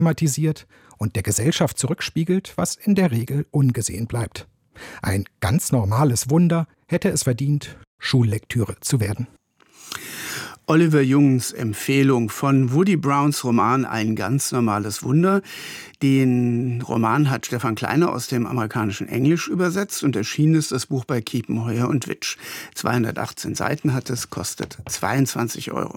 thematisiert und der Gesellschaft zurückspiegelt, was in der Regel ungesehen bleibt. Ein ganz normales Wunder hätte es verdient, Schullektüre zu werden. Oliver Jungs Empfehlung von Woody Browns Roman Ein ganz normales Wunder. Den Roman hat Stefan Kleiner aus dem amerikanischen Englisch übersetzt und erschienen ist das Buch bei Kiepenheuer und Witsch. 218 Seiten hat es, kostet 22 €.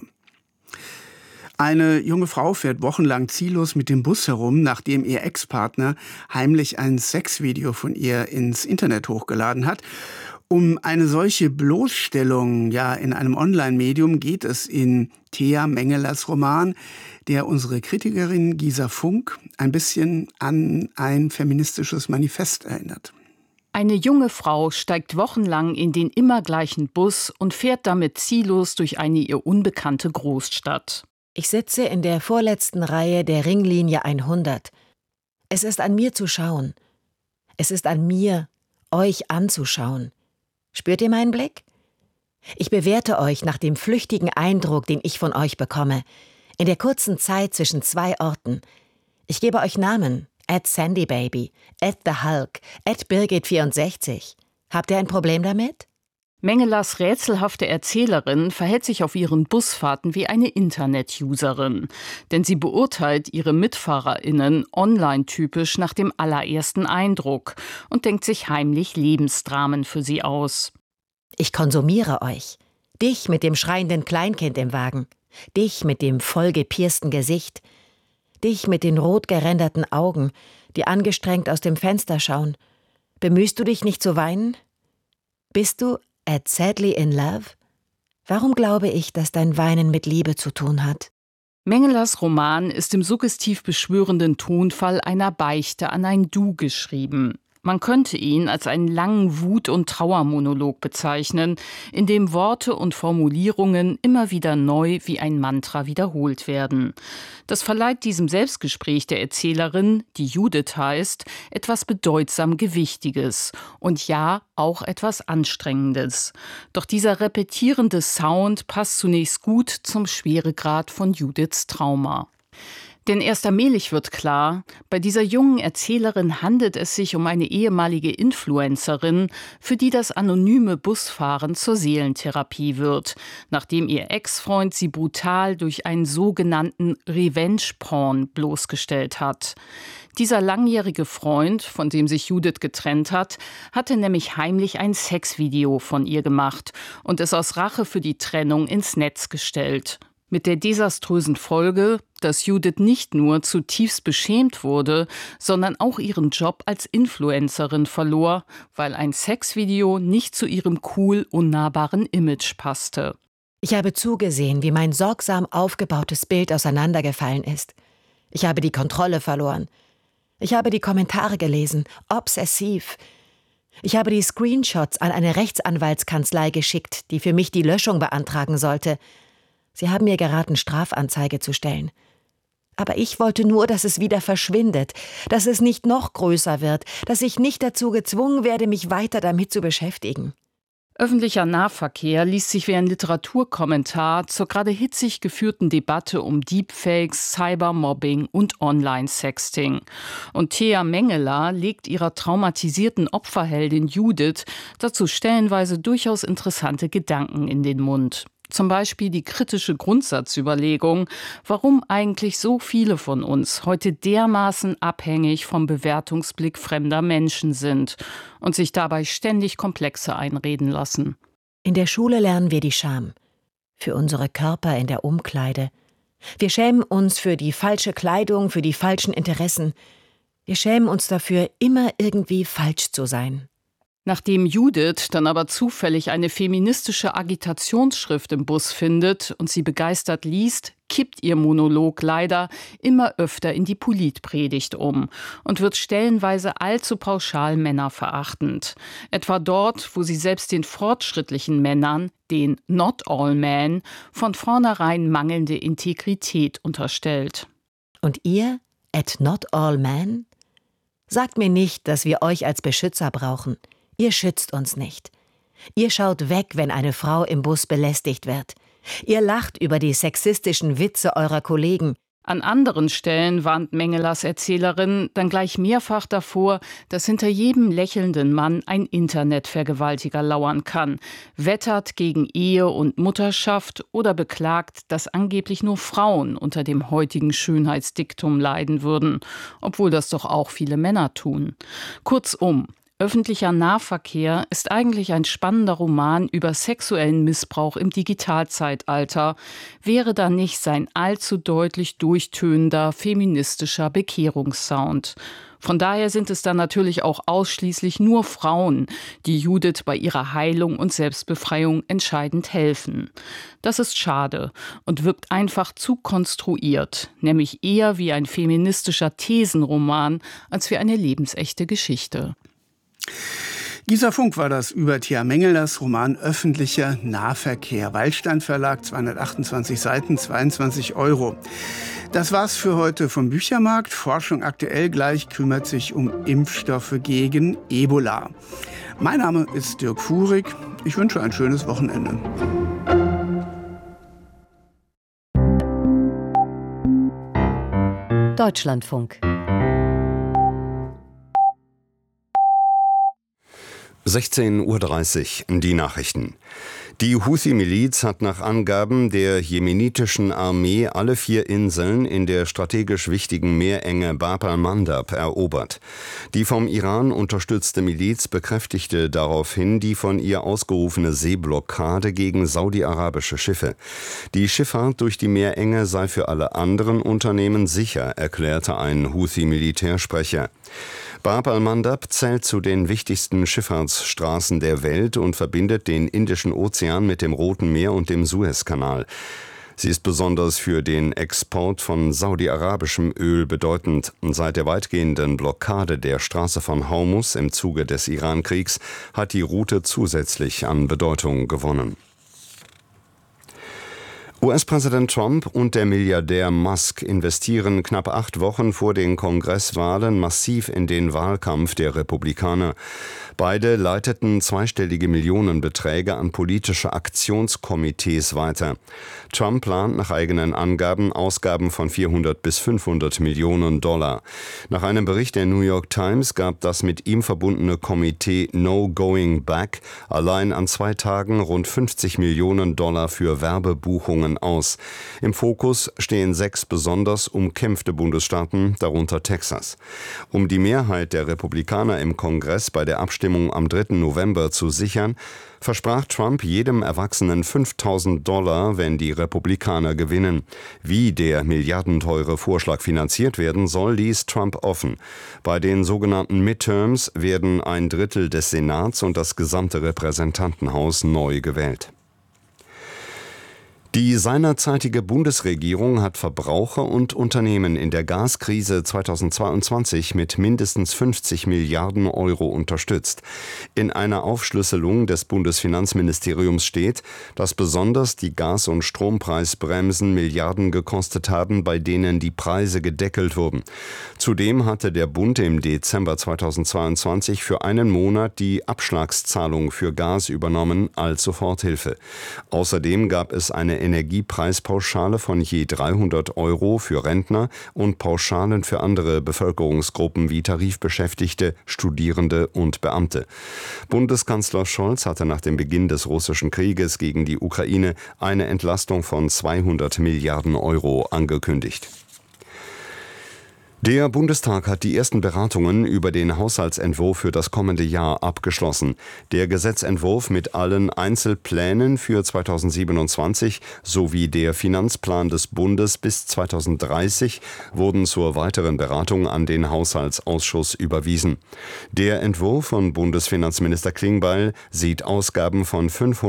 Eine junge Frau fährt wochenlang ziellos mit dem Bus herum, nachdem ihr Ex-Partner heimlich ein Sexvideo von ihr ins Internet hochgeladen hat. Um eine solche Bloßstellung in einem Online-Medium geht es in Thea Mengelers Roman, der unsere Kritikerin Gisa Funk ein bisschen an ein feministisches Manifest erinnert. Eine junge Frau steigt wochenlang in den immer gleichen Bus und fährt damit ziellos durch eine ihr unbekannte Großstadt. Ich sitze in der vorletzten Reihe der Ringlinie 100. Es ist an mir zu schauen. Es ist an mir, euch anzuschauen. Spürt ihr meinen Blick? Ich bewerte euch nach dem flüchtigen Eindruck, den ich von euch bekomme, in der kurzen Zeit zwischen 2 Orten. Ich gebe euch Namen, @SandyBaby, @TheHulk, @Birgit64. Habt ihr ein Problem damit? Mengelers rätselhafte Erzählerin verhält sich auf ihren Busfahrten wie eine Internet-Userin. Denn sie beurteilt ihre MitfahrerInnen online-typisch nach dem allerersten Eindruck und denkt sich heimlich Lebensdramen für sie aus. Ich konsumiere euch. Dich mit dem schreienden Kleinkind im Wagen. Dich mit dem vollgepiersten Gesicht. Dich mit den rot geränderten Augen, die angestrengt aus dem Fenster schauen. Bemühst du dich nicht zu weinen? Bist du sadly in love? Warum glaube ich, dass dein Weinen mit Liebe zu tun hat? Mengelers Roman ist im suggestiv beschwörenden Tonfall einer Beichte an ein Du geschrieben. Man könnte ihn als einen langen Wut- und Trauermonolog bezeichnen, in dem Worte und Formulierungen immer wieder neu wie ein Mantra wiederholt werden. Das verleiht diesem Selbstgespräch der Erzählerin, die Judith heißt, etwas bedeutsam Gewichtiges und ja, auch etwas Anstrengendes. Doch dieser repetierende Sound passt zunächst gut zum Schweregrad von Judiths Trauma. Denn erst allmählich wird klar, bei dieser jungen Erzählerin handelt es sich um eine ehemalige Influencerin, für die das anonyme Busfahren zur Seelentherapie wird, nachdem ihr Ex-Freund sie brutal durch einen sogenannten Revenge-Porn bloßgestellt hat. Dieser langjährige Freund, von dem sich Judith getrennt hat, hatte nämlich heimlich ein Sexvideo von ihr gemacht und es aus Rache für die Trennung ins Netz gestellt. Mit der desaströsen Folge, dass Judith nicht nur zutiefst beschämt wurde, sondern auch ihren Job als Influencerin verlor, weil ein Sexvideo nicht zu ihrem cool unnahbaren Image passte. Ich habe zugesehen, wie mein sorgsam aufgebautes Bild auseinandergefallen ist. Ich habe die Kontrolle verloren. Ich habe die Kommentare gelesen, obsessiv. Ich habe die Screenshots an eine Rechtsanwaltskanzlei geschickt, die für mich die Löschung beantragen sollte. Sie haben mir geraten, Strafanzeige zu stellen. Aber ich wollte nur, dass es wieder verschwindet, dass es nicht noch größer wird, dass ich nicht dazu gezwungen werde, mich weiter damit zu beschäftigen. Öffentlicher Nahverkehr liest sich wie ein Literaturkommentar zur gerade hitzig geführten Debatte um Deepfakes, Cybermobbing und Online-Sexting. Und Thea Mengeler legt ihrer traumatisierten Opferheldin Judith dazu stellenweise durchaus interessante Gedanken in den Mund. Zum Beispiel die kritische Grundsatzüberlegung, warum eigentlich so viele von uns heute dermaßen abhängig vom Bewertungsblick fremder Menschen sind und sich dabei ständig Komplexe einreden lassen. In der Schule lernen wir die Scham. Für unsere Körper in der Umkleide. Wir schämen uns für die falsche Kleidung, für die falschen Interessen. Wir schämen uns dafür, immer irgendwie falsch zu sein. Nachdem Judith dann aber zufällig eine feministische Agitationsschrift im Bus findet und sie begeistert liest, kippt ihr Monolog leider immer öfter in die Politpredigt um und wird stellenweise allzu pauschal männerverachtend. Etwa dort, wo sie selbst den fortschrittlichen Männern, den Not All Men, von vornherein mangelnde Integrität unterstellt. Und ihr, Not All Men? Sagt mir nicht, dass wir euch als Beschützer brauchen. Ihr schützt uns nicht. Ihr schaut weg, wenn eine Frau im Bus belästigt wird. Ihr lacht über die sexistischen Witze eurer Kollegen. An anderen Stellen warnt Mengelers Erzählerin dann gleich mehrfach davor, dass hinter jedem lächelnden Mann ein Internetvergewaltiger lauern kann, wettert gegen Ehe und Mutterschaft oder beklagt, dass angeblich nur Frauen unter dem heutigen Schönheitsdiktum leiden würden, obwohl das doch auch viele Männer tun. Kurzum, Öffentlicher Nahverkehr ist eigentlich ein spannender Roman über sexuellen Missbrauch im Digitalzeitalter, wäre da nicht sein allzu deutlich durchtönender feministischer Bekehrungssound. Von daher sind es dann natürlich auch ausschließlich nur Frauen, die Judith bei ihrer Heilung und Selbstbefreiung entscheidend helfen. Das ist schade und wirkt einfach zu konstruiert, nämlich eher wie ein feministischer Thesenroman als wie eine lebensechte Geschichte. Gisa Funk war das über Thea Mengelers Roman Öffentlicher Nahverkehr. Waldstein Verlag, 228 Seiten, 22 €. Das war's für heute vom Büchermarkt. Forschung aktuell gleich kümmert sich um Impfstoffe gegen Ebola. Mein Name ist Dirk Fuhrig. Ich wünsche ein schönes Wochenende. Deutschlandfunk. 16:30 Uhr, die Nachrichten. Die Houthi-Miliz hat nach Angaben der jemenitischen Armee alle 4 Inseln in der strategisch wichtigen Meerenge Bab al-Mandab erobert. Die vom Iran unterstützte Miliz bekräftigte daraufhin die von ihr ausgerufene Seeblockade gegen saudi-arabische Schiffe. Die Schifffahrt durch die Meerenge sei für alle anderen Unternehmen sicher, erklärte ein Houthi-Militärsprecher. Bab al-Mandab zählt zu den wichtigsten Schifffahrtsstraßen der Welt und verbindet den Indischen Ozean mit dem Roten Meer und dem Suezkanal. Sie ist besonders für den Export von saudi-arabischem Öl bedeutend. Seit der weitgehenden Blockade der Straße von Hormuz im Zuge des Iran-Kriegs hat die Route zusätzlich an Bedeutung gewonnen. US-Präsident Trump und der Milliardär Musk investieren knapp 8 Wochen vor den Kongresswahlen massiv in den Wahlkampf der Republikaner. Beide leiteten zweistellige Millionenbeträge an politische Aktionskomitees weiter. Trump plant nach eigenen Angaben Ausgaben von 400 bis 500 Millionen $. Nach einem Bericht der New York Times gab das mit ihm verbundene Komitee No Going Back allein an 2 Tagen rund 50 Millionen $ für Werbebuchungen aus. Im Fokus stehen 6 besonders umkämpfte Bundesstaaten, darunter Texas. Um die Mehrheit der Republikaner im Kongress bei der Abstimmung am 3. November zu sichern, versprach Trump jedem Erwachsenen $5.000, wenn die Republikaner gewinnen. Wie der milliardenteure Vorschlag finanziert werden soll, ließ Trump offen. Bei den sogenannten Midterms werden 1/3 des Senats und das gesamte Repräsentantenhaus neu gewählt. Die seinerzeitige Bundesregierung hat Verbraucher und Unternehmen in der Gaskrise 2022 mit mindestens 50 Milliarden € unterstützt. In einer Aufschlüsselung des Bundesfinanzministeriums steht, dass besonders die Gas- und Strompreisbremsen Milliarden gekostet haben, bei denen die Preise gedeckelt wurden. Zudem hatte der Bund im Dezember 2022 für einen Monat die Abschlagszahlung für Gas übernommen als Soforthilfe. Außerdem gab es eine Energiepreispauschale von je 300 € für Rentner und Pauschalen für andere Bevölkerungsgruppen wie Tarifbeschäftigte, Studierende und Beamte. Bundeskanzler Scholz hatte nach dem Beginn des russischen Krieges gegen die Ukraine eine Entlastung von 200 Milliarden € angekündigt. Der Bundestag hat die ersten Beratungen über den Haushaltsentwurf für das kommende Jahr abgeschlossen. Der Gesetzentwurf mit allen Einzelplänen für 2027 sowie der Finanzplan des Bundes bis 2030 wurden zur weiteren Beratung an den Haushaltsausschuss überwiesen. Der Entwurf von Bundesfinanzminister Klingbeil sieht Ausgaben von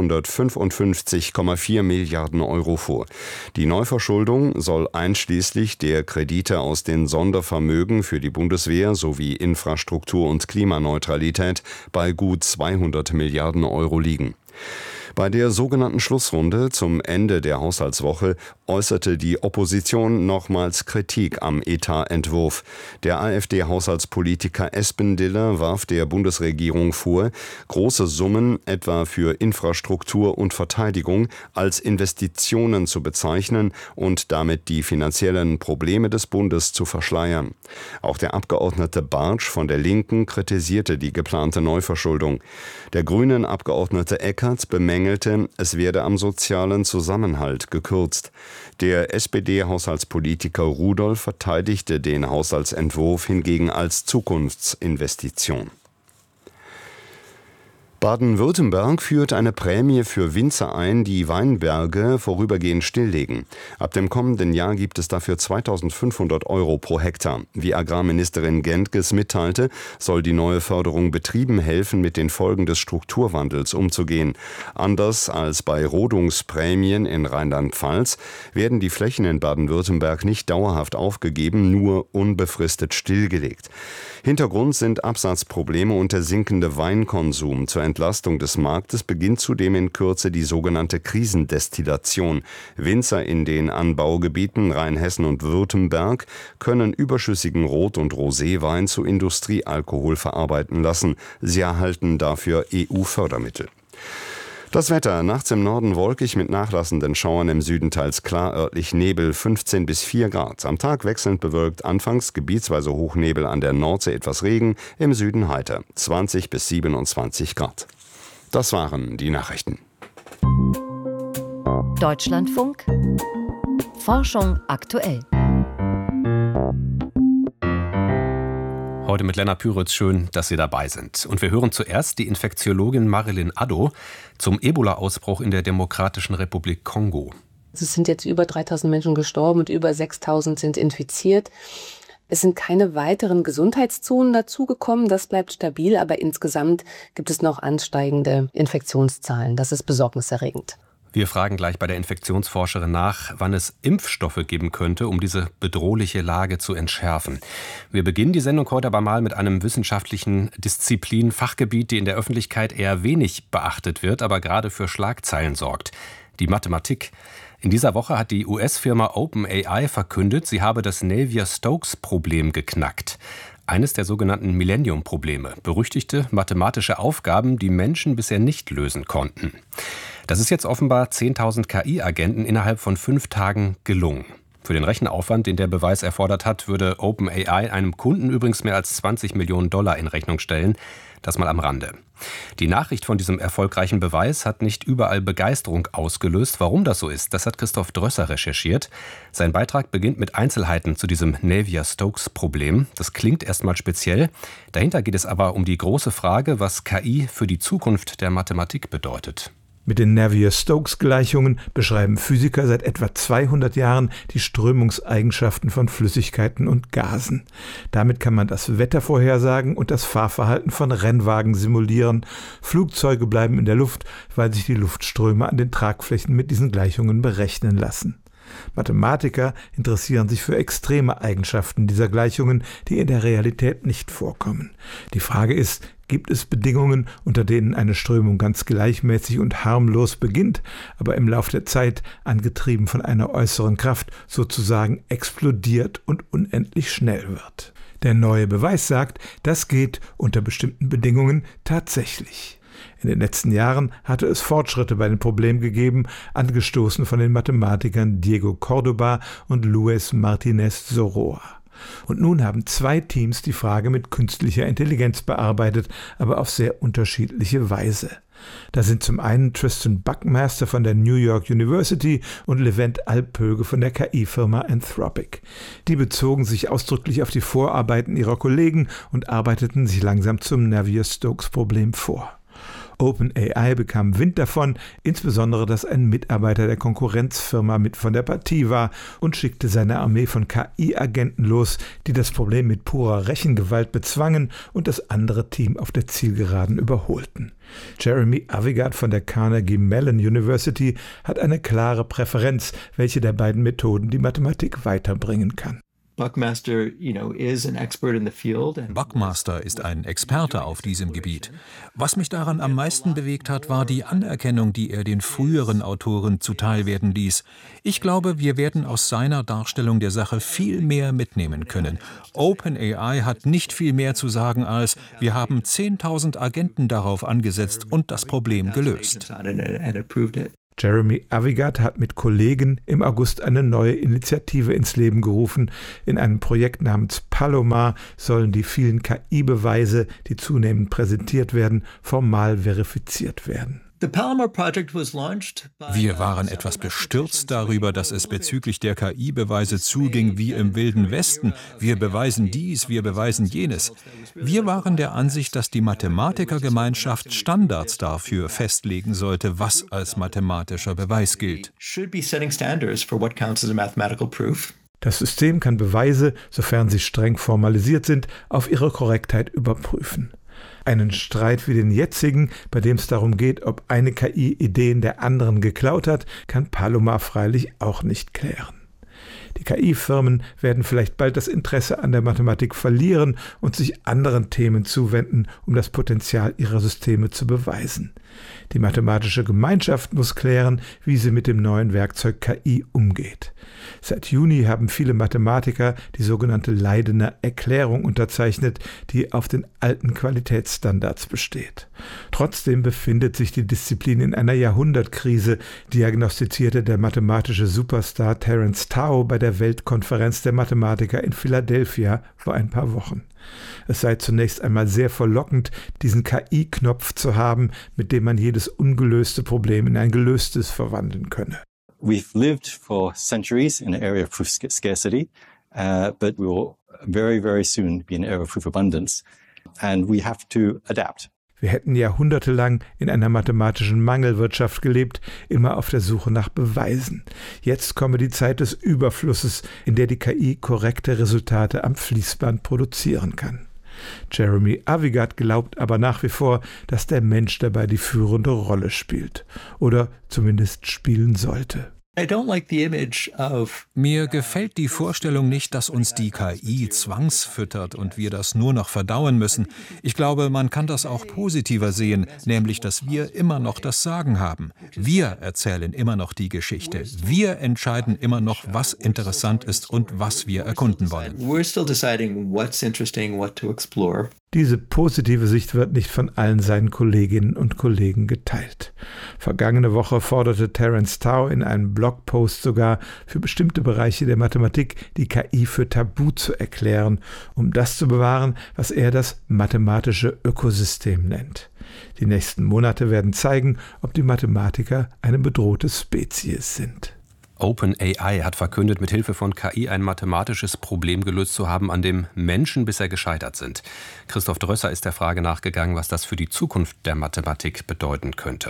555,4 Milliarden € vor. Die Neuverschuldung soll einschließlich der Kredite aus den Sondervermögen für die Bundeswehr sowie Infrastruktur und Klimaneutralität bei gut 200 Milliarden € liegen. Bei der sogenannten Schlussrunde zum Ende der Haushaltswoche äußerte die Opposition nochmals Kritik am Etatentwurf. Der AfD-Haushaltspolitiker Espendiller warf der Bundesregierung vor, große Summen etwa für Infrastruktur und Verteidigung als Investitionen zu bezeichnen und damit die finanziellen Probleme des Bundes zu verschleiern. Auch der Abgeordnete Bartsch von der Linken kritisierte die geplante Neuverschuldung. Der grünen Abgeordnete Eckert bemängelte, es werde am sozialen Zusammenhalt gekürzt. Der SPD-Haushaltspolitiker Rudolph verteidigte den Haushaltsentwurf hingegen als Zukunftsinvestition. Baden-Württemberg führt eine Prämie für Winzer ein, die Weinberge vorübergehend stilllegen. Ab dem kommenden Jahr gibt es dafür 2.500 € pro Hektar. Wie Agrarministerin Gentges mitteilte, soll die neue Förderung Betrieben helfen, mit den Folgen des Strukturwandels umzugehen. Anders als bei Rodungsprämien in Rheinland-Pfalz werden die Flächen in Baden-Württemberg nicht dauerhaft aufgegeben, nur unbefristet stillgelegt. Hintergrund sind Absatzprobleme und der sinkende Weinkonsum. Zur Entlastung des Marktes beginnt zudem in Kürze die sogenannte Krisendestillation. Winzer in den Anbaugebieten Rheinhessen und Württemberg können überschüssigen Rot- und Roséwein zu Industriealkohol verarbeiten lassen. Sie erhalten dafür EU-Fördermittel. Das Wetter: nachts im Norden wolkig mit nachlassenden Schauern, im Süden teils klar, örtlich Nebel, 15 bis 4 Grad. Am Tag wechselnd bewölkt, anfangs gebietsweise Hochnebel, an der Nordsee etwas Regen, im Süden heiter, 20 bis 27 Grad. Das waren die Nachrichten. Deutschlandfunk Forschung aktuell. Heute mit Lennart Püritz, schön, dass Sie dabei sind. Und wir hören zuerst die Infektiologin Marilyn Addo zum Ebola-Ausbruch in der Demokratischen Republik Kongo. Es sind jetzt über 3.000 Menschen gestorben und über 6.000 sind infiziert. Es sind keine weiteren Gesundheitszonen dazugekommen, das bleibt stabil, aber insgesamt gibt es noch ansteigende Infektionszahlen. Das ist besorgniserregend. Wir fragen gleich bei der Infektionsforscherin nach, wann es Impfstoffe geben könnte, um diese bedrohliche Lage zu entschärfen. Wir beginnen die Sendung heute aber mal mit einem wissenschaftlichen Disziplin, Fachgebiet, die in der Öffentlichkeit eher wenig beachtet wird, aber gerade für Schlagzeilen sorgt: die Mathematik. In dieser Woche hat die US-Firma OpenAI verkündet, sie habe das Navier-Stokes-Problem geknackt. Eines der sogenannten Millennium-Probleme, berüchtigte mathematische Aufgaben, die Menschen bisher nicht lösen konnten. Das ist jetzt offenbar 10.000 KI-Agenten innerhalb von 5 Tagen gelungen. Für den Rechenaufwand, den der Beweis erfordert hat, würde OpenAI einem Kunden übrigens mehr als $20 Millionen in Rechnung stellen. Das mal am Rande. Die Nachricht von diesem erfolgreichen Beweis hat nicht überall Begeisterung ausgelöst. Warum das so ist, das hat Christoph Drösser recherchiert. Sein Beitrag beginnt mit Einzelheiten zu diesem Navier-Stokes-Problem. Das klingt erstmal speziell. Dahinter geht es aber um die große Frage, was KI für die Zukunft der Mathematik bedeutet. Mit den Navier-Stokes-Gleichungen beschreiben Physiker seit etwa 200 Jahren die Strömungseigenschaften von Flüssigkeiten und Gasen. Damit kann man das Wetter vorhersagen und das Fahrverhalten von Rennwagen simulieren. Flugzeuge bleiben in der Luft, weil sich die Luftströme an den Tragflächen mit diesen Gleichungen berechnen lassen. Mathematiker interessieren sich für extreme Eigenschaften dieser Gleichungen, die in der Realität nicht vorkommen. Die Frage ist: Gibt es Bedingungen, unter denen eine Strömung ganz gleichmäßig und harmlos beginnt, aber im Lauf der Zeit, angetrieben von einer äußeren Kraft, sozusagen explodiert und unendlich schnell wird? Der neue Beweis sagt, das geht unter bestimmten Bedingungen tatsächlich. In den letzten Jahren hatte es Fortschritte bei dem Problem gegeben, angestoßen von den Mathematikern Diego Córdoba und Luis Martínez Soroa. Und nun haben 2 Teams die Frage mit künstlicher Intelligenz bearbeitet, aber auf sehr unterschiedliche Weise. Da sind zum einen Tristan Buckmaster von der New York University und Levent Alpöge von der KI-Firma Anthropic. Die bezogen sich ausdrücklich auf die Vorarbeiten ihrer Kollegen und arbeiteten sich langsam zum Navier-Stokes-Problem vor. OpenAI bekam Wind davon, insbesondere, dass ein Mitarbeiter der Konkurrenzfirma mit von der Partie war, und schickte seine Armee von KI-Agenten los, die das Problem mit purer Rechengewalt bezwangen und das andere Team auf der Zielgeraden überholten. Jeremy Avigad von der Carnegie Mellon University hat eine klare Präferenz, welche der beiden Methoden die Mathematik weiterbringen kann. Buckmaster ist ein Experte auf diesem Gebiet. Was mich daran am meisten bewegt hat, war die Anerkennung, die er den früheren Autoren zuteilwerden ließ. Ich glaube, wir werden aus seiner Darstellung der Sache viel mehr mitnehmen können. OpenAI hat nicht viel mehr zu sagen als, wir haben 10.000 Agenten darauf angesetzt und das Problem gelöst. Jeremy Avigat hat mit Kollegen im August eine neue Initiative ins Leben gerufen. In einem Projekt namens Palomar sollen die vielen KI-Beweise, die zunehmend präsentiert werden, formal verifiziert werden. Wir waren etwas bestürzt darüber, dass es bezüglich der KI-Beweise zuging wie im Wilden Westen. Wir beweisen dies, wir beweisen jenes. Wir waren der Ansicht, dass die Mathematikergemeinschaft Standards dafür festlegen sollte, was als mathematischer Beweis gilt. Das System kann Beweise, sofern sie streng formalisiert sind, auf ihre Korrektheit überprüfen. Einen Streit wie den jetzigen, bei dem es darum geht, ob eine KI Ideen der anderen geklaut hat, kann Palomar freilich auch nicht klären. Die KI-Firmen werden vielleicht bald das Interesse an der Mathematik verlieren und sich anderen Themen zuwenden, um das Potenzial ihrer Systeme zu beweisen. Die mathematische Gemeinschaft muss klären, wie sie mit dem neuen Werkzeug KI umgeht. Seit Juni haben viele Mathematiker die sogenannte Leidener Erklärung unterzeichnet, die auf den alten Qualitätsstandards besteht. Trotzdem befindet sich die Disziplin in einer Jahrhundertkrise, diagnostizierte der mathematische Superstar Terence Tao bei der Weltkonferenz der Mathematiker in Philadelphia vor ein paar Wochen. Es sei zunächst einmal sehr verlockend, diesen KI-Knopf zu haben, mit dem man jedes ungelöste Problem in ein gelöstes verwandeln könne. We've lived for centuries in an area of proof scarcity, but we will very, very soon be in an area of proof abundance, and we have to adapt. Wir hätten jahrhundertelang in einer mathematischen Mangelwirtschaft gelebt, immer auf der Suche nach Beweisen. Jetzt komme die Zeit des Überflusses, in der die KI korrekte Resultate am Fließband produzieren kann. Jeremy Avigat glaubt aber nach wie vor, dass der Mensch dabei die führende Rolle spielt. Oder zumindest spielen sollte. Mir gefällt die Vorstellung nicht, dass uns die KI zwangsfüttert und wir das nur noch verdauen müssen. Ich glaube, man kann das auch positiver sehen, nämlich, dass wir immer noch das Sagen haben. Wir erzählen immer noch die Geschichte. Wir entscheiden immer noch, was interessant ist und was wir erkunden wollen. Diese positive Sicht wird nicht von allen seinen Kolleginnen und Kollegen geteilt. Vergangene Woche forderte Terence Tao in einem Blogpost sogar, für bestimmte Bereiche der Mathematik die KI für tabu zu erklären, um das zu bewahren, was er das mathematische Ökosystem nennt. Die nächsten Monate werden zeigen, ob die Mathematiker eine bedrohte Spezies sind. OpenAI hat verkündet, mit Hilfe von KI ein mathematisches Problem gelöst zu haben, an dem Menschen bisher gescheitert sind. Christoph Drösser ist der Frage nachgegangen, was das für die Zukunft der Mathematik bedeuten könnte.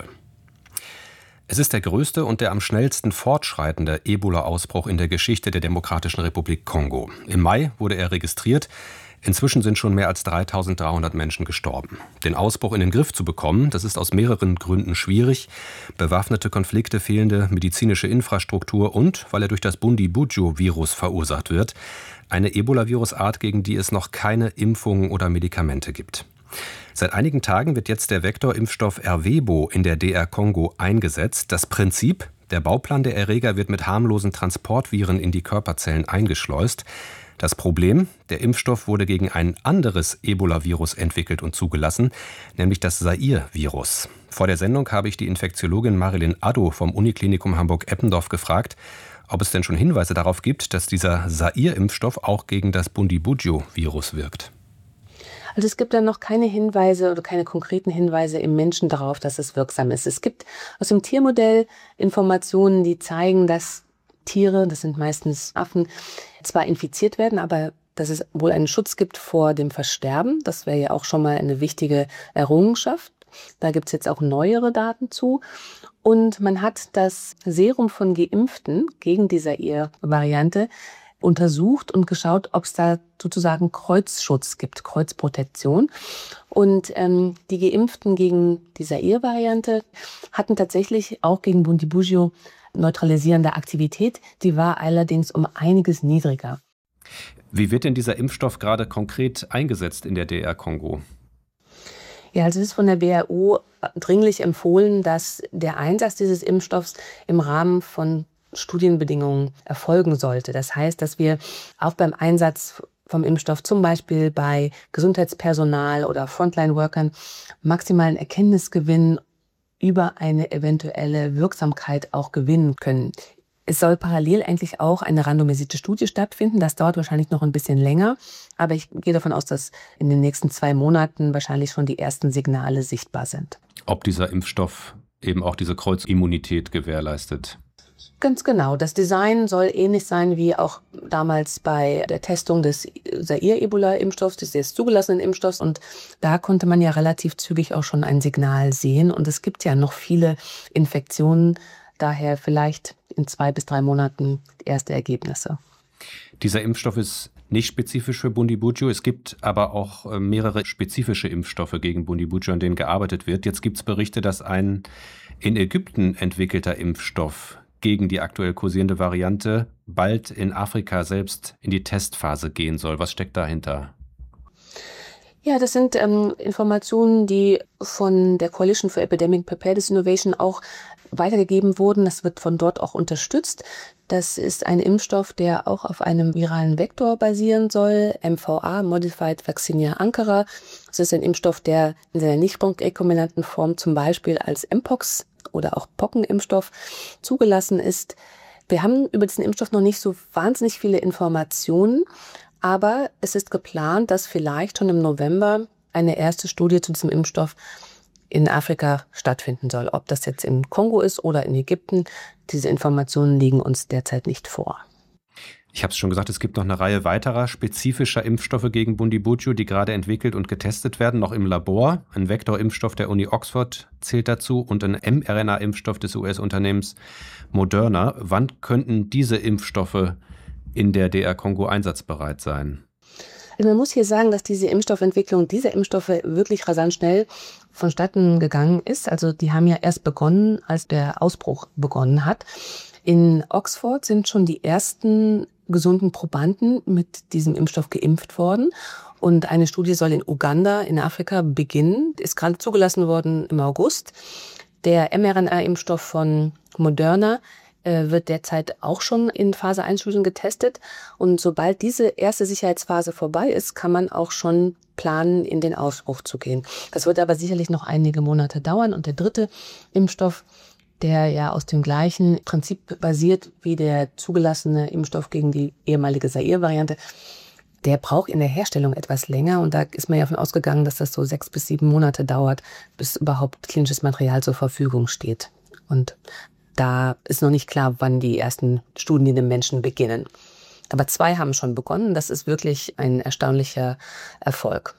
Es ist der größte und der am schnellsten fortschreitende Ebola-Ausbruch in der Geschichte der Demokratischen Republik Kongo. Im Mai wurde er registriert. Inzwischen sind schon mehr als 3.300 Menschen gestorben. Den Ausbruch in den Griff zu bekommen, das ist aus mehreren Gründen schwierig. Bewaffnete Konflikte, fehlende medizinische Infrastruktur und, weil er durch das Bundibugyo-Virus verursacht wird, eine Ebola-Virusart, gegen die es noch keine Impfungen oder Medikamente gibt. Seit einigen Tagen wird jetzt der Vektorimpfstoff Ervebo in der DR Kongo eingesetzt. Das Prinzip: Der Bauplan der Erreger wird mit harmlosen Transportviren in die Körperzellen eingeschleust. Das Problem: Der Impfstoff wurde gegen ein anderes Ebola-Virus entwickelt und zugelassen, nämlich das Zaire-Virus. Vor der Sendung habe ich die Infektiologin Marilyn Addo vom Uniklinikum Hamburg-Eppendorf gefragt, ob es denn schon Hinweise darauf gibt, dass dieser Zaire-Impfstoff auch gegen das Bundibugyo-Virus wirkt. Also es gibt da noch keine Hinweise oder keine konkreten Hinweise im Menschen darauf, dass es wirksam ist. Es gibt aus dem Tiermodell Informationen, die zeigen, dass Tiere, das sind meistens Affen, zwar infiziert werden, aber dass es wohl einen Schutz gibt vor dem Versterben. Das wäre ja auch schon mal eine wichtige Errungenschaft. Da gibt es jetzt auch neuere Daten zu. Und man hat das Serum von Geimpften gegen die Zaire-Variante untersucht und geschaut, ob es da sozusagen Kreuzschutz gibt, Kreuzprotektion. Und die Geimpften gegen die Zaire-Variante hatten tatsächlich auch gegen Bundibugyo neutralisierende Aktivität. Die war allerdings um einiges niedriger. Wie wird denn dieser Impfstoff gerade konkret eingesetzt in der DR Kongo? Ja, also es ist von der WHO dringlich empfohlen, dass der Einsatz dieses Impfstoffs im Rahmen von Studienbedingungen erfolgen sollte. Das heißt, dass wir auch beim Einsatz vom Impfstoff zum Beispiel bei Gesundheitspersonal oder Frontline-Workern maximalen Erkenntnisgewinn über eine eventuelle Wirksamkeit auch gewinnen können. Es soll parallel eigentlich auch eine randomisierte Studie stattfinden. Das dauert wahrscheinlich noch ein bisschen länger. Aber ich gehe davon aus, dass in den nächsten 2 Monaten wahrscheinlich schon die ersten Signale sichtbar sind. Ob dieser Impfstoff eben auch diese Kreuzimmunität gewährleistet? Ganz genau. Das Design soll ähnlich sein wie auch damals bei der Testung des Zaire-Ebola-Impfstoffs, des jetzt zugelassenen Impfstoffs. Und da konnte man ja relativ zügig auch schon ein Signal sehen. Und es gibt ja noch viele Infektionen. Daher vielleicht in 2 bis 3 Monaten erste Ergebnisse. Dieser Impfstoff ist nicht spezifisch für Bundibugyo. Es gibt aber auch mehrere spezifische Impfstoffe gegen Bundibugyo, an denen gearbeitet wird. Jetzt gibt es Berichte, dass ein in Ägypten entwickelter Impfstoff gegen die aktuell kursierende Variante bald in Afrika selbst in die Testphase gehen soll. Was steckt dahinter? Ja, das sind Informationen, die von der Coalition for Epidemic Preparedness Innovation auch weitergegeben wurden. Das wird von dort auch unterstützt. Das ist ein Impfstoff, der auch auf einem viralen Vektor basieren soll, MVA, Modified Vaccinia Ankara. Das ist ein Impfstoff, der in seiner nicht rekombinanten Form zum Beispiel als Mpox oder auch Pockenimpfstoff zugelassen ist. Wir haben über diesen Impfstoff noch nicht so wahnsinnig viele Informationen, aber es ist geplant, dass vielleicht schon im November eine erste Studie zu diesem Impfstoff in Afrika stattfinden soll. Ob das jetzt im Kongo ist oder in Ägypten, diese Informationen liegen uns derzeit nicht vor. Ich habe es schon gesagt, es gibt noch eine Reihe weiterer spezifischer Impfstoffe gegen Bundibugyo, die gerade entwickelt und getestet werden, noch im Labor. Ein Vektorimpfstoff der Uni Oxford zählt dazu und ein mRNA-Impfstoff des US-Unternehmens Moderna. Wann könnten diese Impfstoffe in der DR Kongo einsatzbereit sein? Also man muss hier sagen, dass diese Impfstoffentwicklung dieser Impfstoffe wirklich rasant schnell vonstatten gegangen ist. Also die haben ja erst begonnen, als der Ausbruch begonnen hat. In Oxford sind schon die ersten gesunden Probanden mit diesem Impfstoff geimpft worden. Und eine Studie soll in Uganda in Afrika beginnen, ist gerade zugelassen worden im August. Der mRNA-Impfstoff von Moderna wird derzeit auch schon in Phase 1 Studien getestet. Und sobald diese erste Sicherheitsphase vorbei ist, kann man auch schon planen, in den Ausbruch zu gehen. Das wird aber sicherlich noch einige Monate dauern. Und der dritte Impfstoff, der ja aus dem gleichen Prinzip basiert wie der zugelassene Impfstoff gegen die ehemalige Zaire-Variante, der braucht in der Herstellung etwas länger. Und da ist man ja davon ausgegangen, dass das so 6 bis 7 Monate dauert, bis überhaupt klinisches Material zur Verfügung steht. Und da ist noch nicht klar, wann die ersten Studien im Menschen beginnen. Aber 2 haben schon begonnen. Das ist wirklich ein erstaunlicher Erfolg.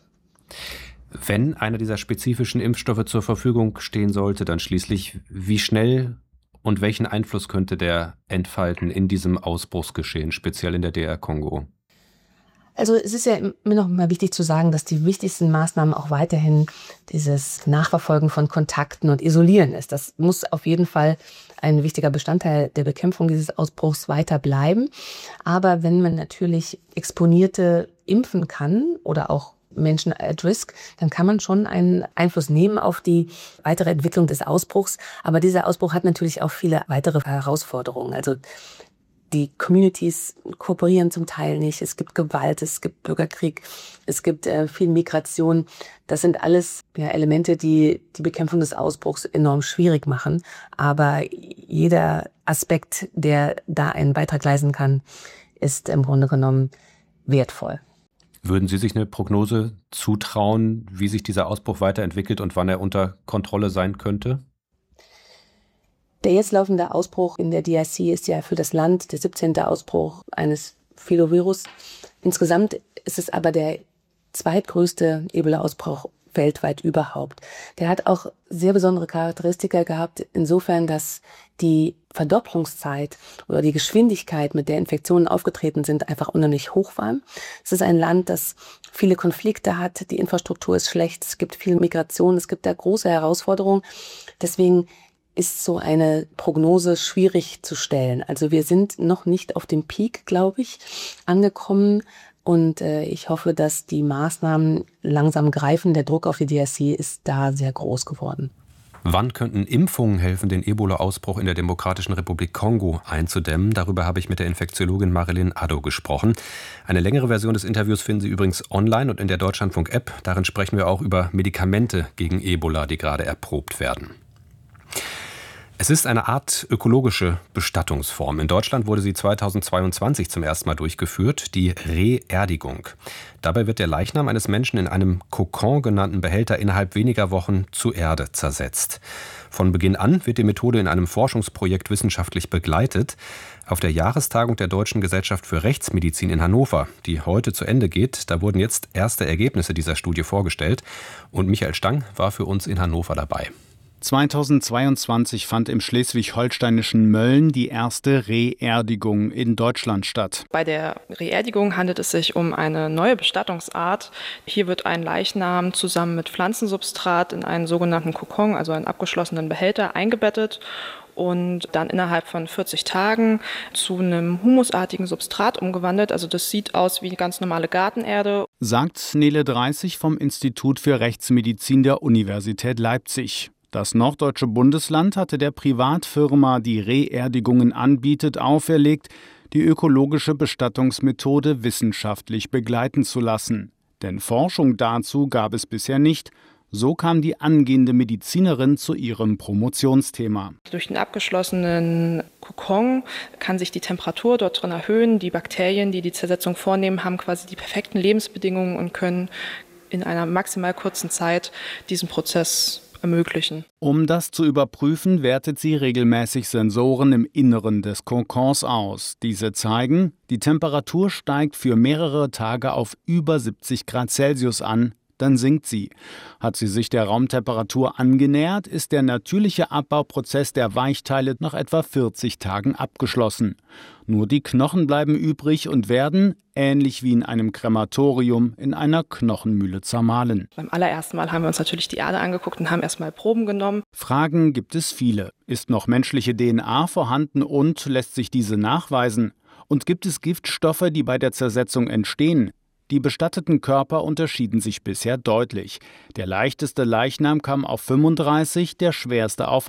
Wenn einer dieser spezifischen Impfstoffe zur Verfügung stehen sollte, dann schließlich, wie schnell und welchen Einfluss könnte der entfalten in diesem Ausbruchsgeschehen, speziell in der DR Kongo? Also es ist ja immer noch mal wichtig zu sagen, dass die wichtigsten Maßnahmen auch weiterhin dieses Nachverfolgen von Kontakten und Isolieren ist. Das muss auf jeden Fall ein wichtiger Bestandteil der Bekämpfung dieses Ausbruchs weiter bleiben. Aber wenn man natürlich Exponierte impfen kann oder auch Menschen at risk, dann kann man schon einen Einfluss nehmen auf die weitere Entwicklung des Ausbruchs. Aber dieser Ausbruch hat natürlich auch viele weitere Herausforderungen. Also die Communities kooperieren zum Teil nicht. Es gibt Gewalt, es gibt Bürgerkrieg, es gibt viel Migration. Das sind alles Elemente, die die Bekämpfung des Ausbruchs enorm schwierig machen. Aber jeder Aspekt, der da einen Beitrag leisten kann, ist im Grunde genommen wertvoll. Würden Sie sich eine Prognose zutrauen, wie sich dieser Ausbruch weiterentwickelt und wann er unter Kontrolle sein könnte? Der jetzt laufende Ausbruch in der DRC ist ja für das Land der 17. Ausbruch eines Filovirus. Insgesamt ist es aber der zweitgrößte Ebola-Ausbruch weltweit überhaupt. Der hat auch sehr besondere Charakteristika gehabt, insofern, dass die Verdopplungszeit oder die Geschwindigkeit, mit der Infektionen aufgetreten sind, einfach unheimlich hoch war. Es ist ein Land, das viele Konflikte hat, die Infrastruktur ist schlecht, es gibt viel Migration, es gibt da große Herausforderungen. Deswegen ist so eine Prognose schwierig zu stellen. Also wir sind noch nicht auf dem Peak, glaube ich, angekommen. Und ich hoffe, dass die Maßnahmen langsam greifen. Der Druck auf die DRC ist da sehr groß geworden. Wann könnten Impfungen helfen, den Ebola-Ausbruch in der Demokratischen Republik Kongo einzudämmen? Darüber habe ich mit der Infektiologin Marilyn Addo gesprochen. Eine längere Version des Interviews finden Sie übrigens online und in der Deutschlandfunk-App. Darin sprechen wir auch über Medikamente gegen Ebola, die gerade erprobt werden. Es ist eine Art ökologische Bestattungsform. In Deutschland wurde sie 2022 zum ersten Mal durchgeführt, die Reerdigung. Dabei wird der Leichnam eines Menschen in einem Kokon genannten Behälter innerhalb weniger Wochen zu Erde zersetzt. Von Beginn an wird die Methode in einem Forschungsprojekt wissenschaftlich begleitet. Auf der Jahrestagung der Deutschen Gesellschaft für Rechtsmedizin in Hannover, die heute zu Ende geht, da wurden jetzt erste Ergebnisse dieser Studie vorgestellt. Und Michael Stang war für uns in Hannover dabei. 2022 fand im schleswig-holsteinischen Mölln die erste Reerdigung in Deutschland statt. Bei der Reerdigung handelt es sich um eine neue Bestattungsart. Hier wird ein Leichnam zusammen mit Pflanzensubstrat in einen sogenannten Kokon, also einen abgeschlossenen Behälter, eingebettet und dann innerhalb von 40 Tagen zu einem humusartigen Substrat umgewandelt. Also das sieht aus wie ganz normale Gartenerde. Sagt Nele Dreißig vom Institut für Rechtsmedizin der Universität Leipzig. Das norddeutsche Bundesland hatte der Privatfirma, die Reerdigungen anbietet, auferlegt, die ökologische Bestattungsmethode wissenschaftlich begleiten zu lassen. Denn Forschung dazu gab es bisher nicht. So kam die angehende Medizinerin zu ihrem Promotionsthema. Durch den abgeschlossenen Kokon kann sich die Temperatur dort drin erhöhen. Die Bakterien, die die Zersetzung vornehmen, haben quasi die perfekten Lebensbedingungen und können in einer maximal kurzen Zeit diesen Prozess ermöglichen. Um das zu überprüfen, wertet sie regelmäßig Sensoren im Inneren des Kokons aus. Diese zeigen, die Temperatur steigt für mehrere Tage auf über 70 Grad Celsius an. Dann sinkt sie. Hat sie sich der Raumtemperatur angenähert, ist der natürliche Abbauprozess der Weichteile nach etwa 40 Tagen abgeschlossen. Nur die Knochen bleiben übrig und werden, ähnlich wie in einem Krematorium, in einer Knochenmühle zermahlen. Beim allerersten Mal haben wir uns natürlich die Erde angeguckt und haben erstmal Proben genommen. Fragen gibt es viele. Ist noch menschliche DNA vorhanden und lässt sich diese nachweisen? Und gibt es Giftstoffe, die bei der Zersetzung entstehen? Die bestatteten Körper unterschieden sich bisher deutlich. Der leichteste Leichnam kam auf 35, der schwerste auf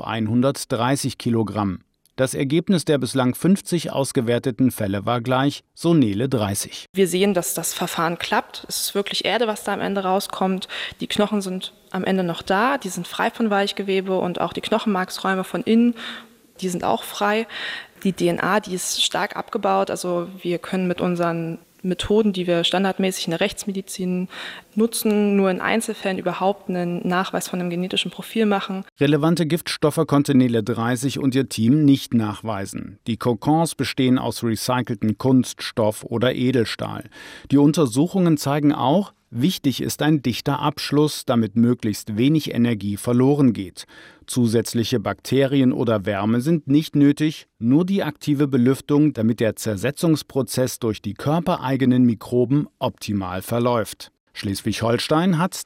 130 Kilogramm. Das Ergebnis der bislang 50 ausgewerteten Fälle war gleich, so Nele Dreißig. Wir sehen, dass das Verfahren klappt. Es ist wirklich Erde, was da am Ende rauskommt. Die Knochen sind am Ende noch da, die sind frei von Weichgewebe und auch die Knochenmarksräume von innen, die sind auch frei. Die DNA, die ist stark abgebaut, also wir können mit unseren Methoden, die wir standardmäßig in der Rechtsmedizin nutzen, nur in Einzelfällen überhaupt einen Nachweis von einem genetischen Profil machen. Relevante Giftstoffe konnte Nele Dreißig und ihr Team nicht nachweisen. Die Kokons bestehen aus recyceltem Kunststoff oder Edelstahl. Die Untersuchungen zeigen auch, wichtig ist ein dichter Abschluss, damit möglichst wenig Energie verloren geht. Zusätzliche Bakterien oder Wärme sind nicht nötig, nur die aktive Belüftung, damit der Zersetzungsprozess durch die körpereigenen Mikroben optimal verläuft. Schleswig-Holstein hat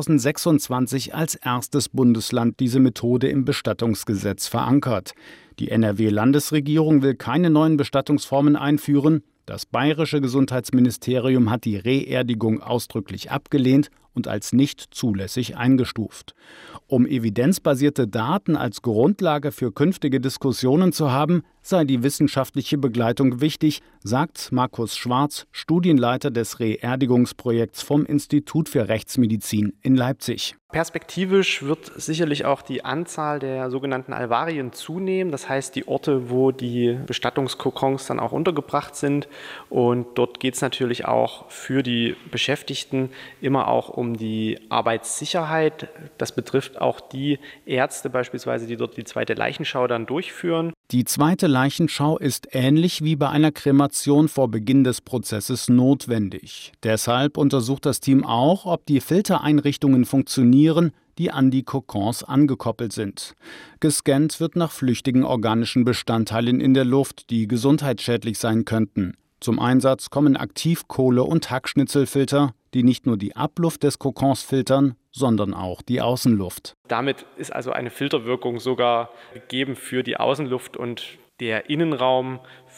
2026 als erstes Bundesland diese Methode im Bestattungsgesetz verankert. Die NRW-Landesregierung will keine neuen Bestattungsformen einführen. Das bayerische Gesundheitsministerium hat die Reerdigung ausdrücklich abgelehnt und als nicht zulässig eingestuft. Um evidenzbasierte Daten als Grundlage für künftige Diskussionen zu haben, sei die wissenschaftliche Begleitung wichtig, sagt Markus Schwarz, Studienleiter des Reerdigungsprojekts vom Institut für Rechtsmedizin in Leipzig. Perspektivisch wird sicherlich auch die Anzahl der sogenannten Alvarien zunehmen. Das heißt, die Orte, wo die Bestattungskokons dann auch untergebracht sind. Und dort geht es natürlich auch für die Beschäftigten immer auch um die Arbeitssicherheit. Das betrifft auch die Ärzte beispielsweise, die dort die zweite Leichenschau dann durchführen. Die zweite Leichenschau ist ähnlich wie bei einer Kremation vor Beginn des Prozesses notwendig. Deshalb untersucht das Team auch, ob die Filtereinrichtungen funktionieren, die an die Kokons angekoppelt sind. Gescannt wird nach flüchtigen organischen Bestandteilen in der Luft, die gesundheitsschädlich sein könnten. Zum Einsatz kommen Aktivkohle- und Hackschnitzelfilter, die nicht nur die Abluft des Kokons filtern, sondern auch die Außenluft. Damit ist also eine Filterwirkung sogar gegeben für die Außenluft und der Innenraum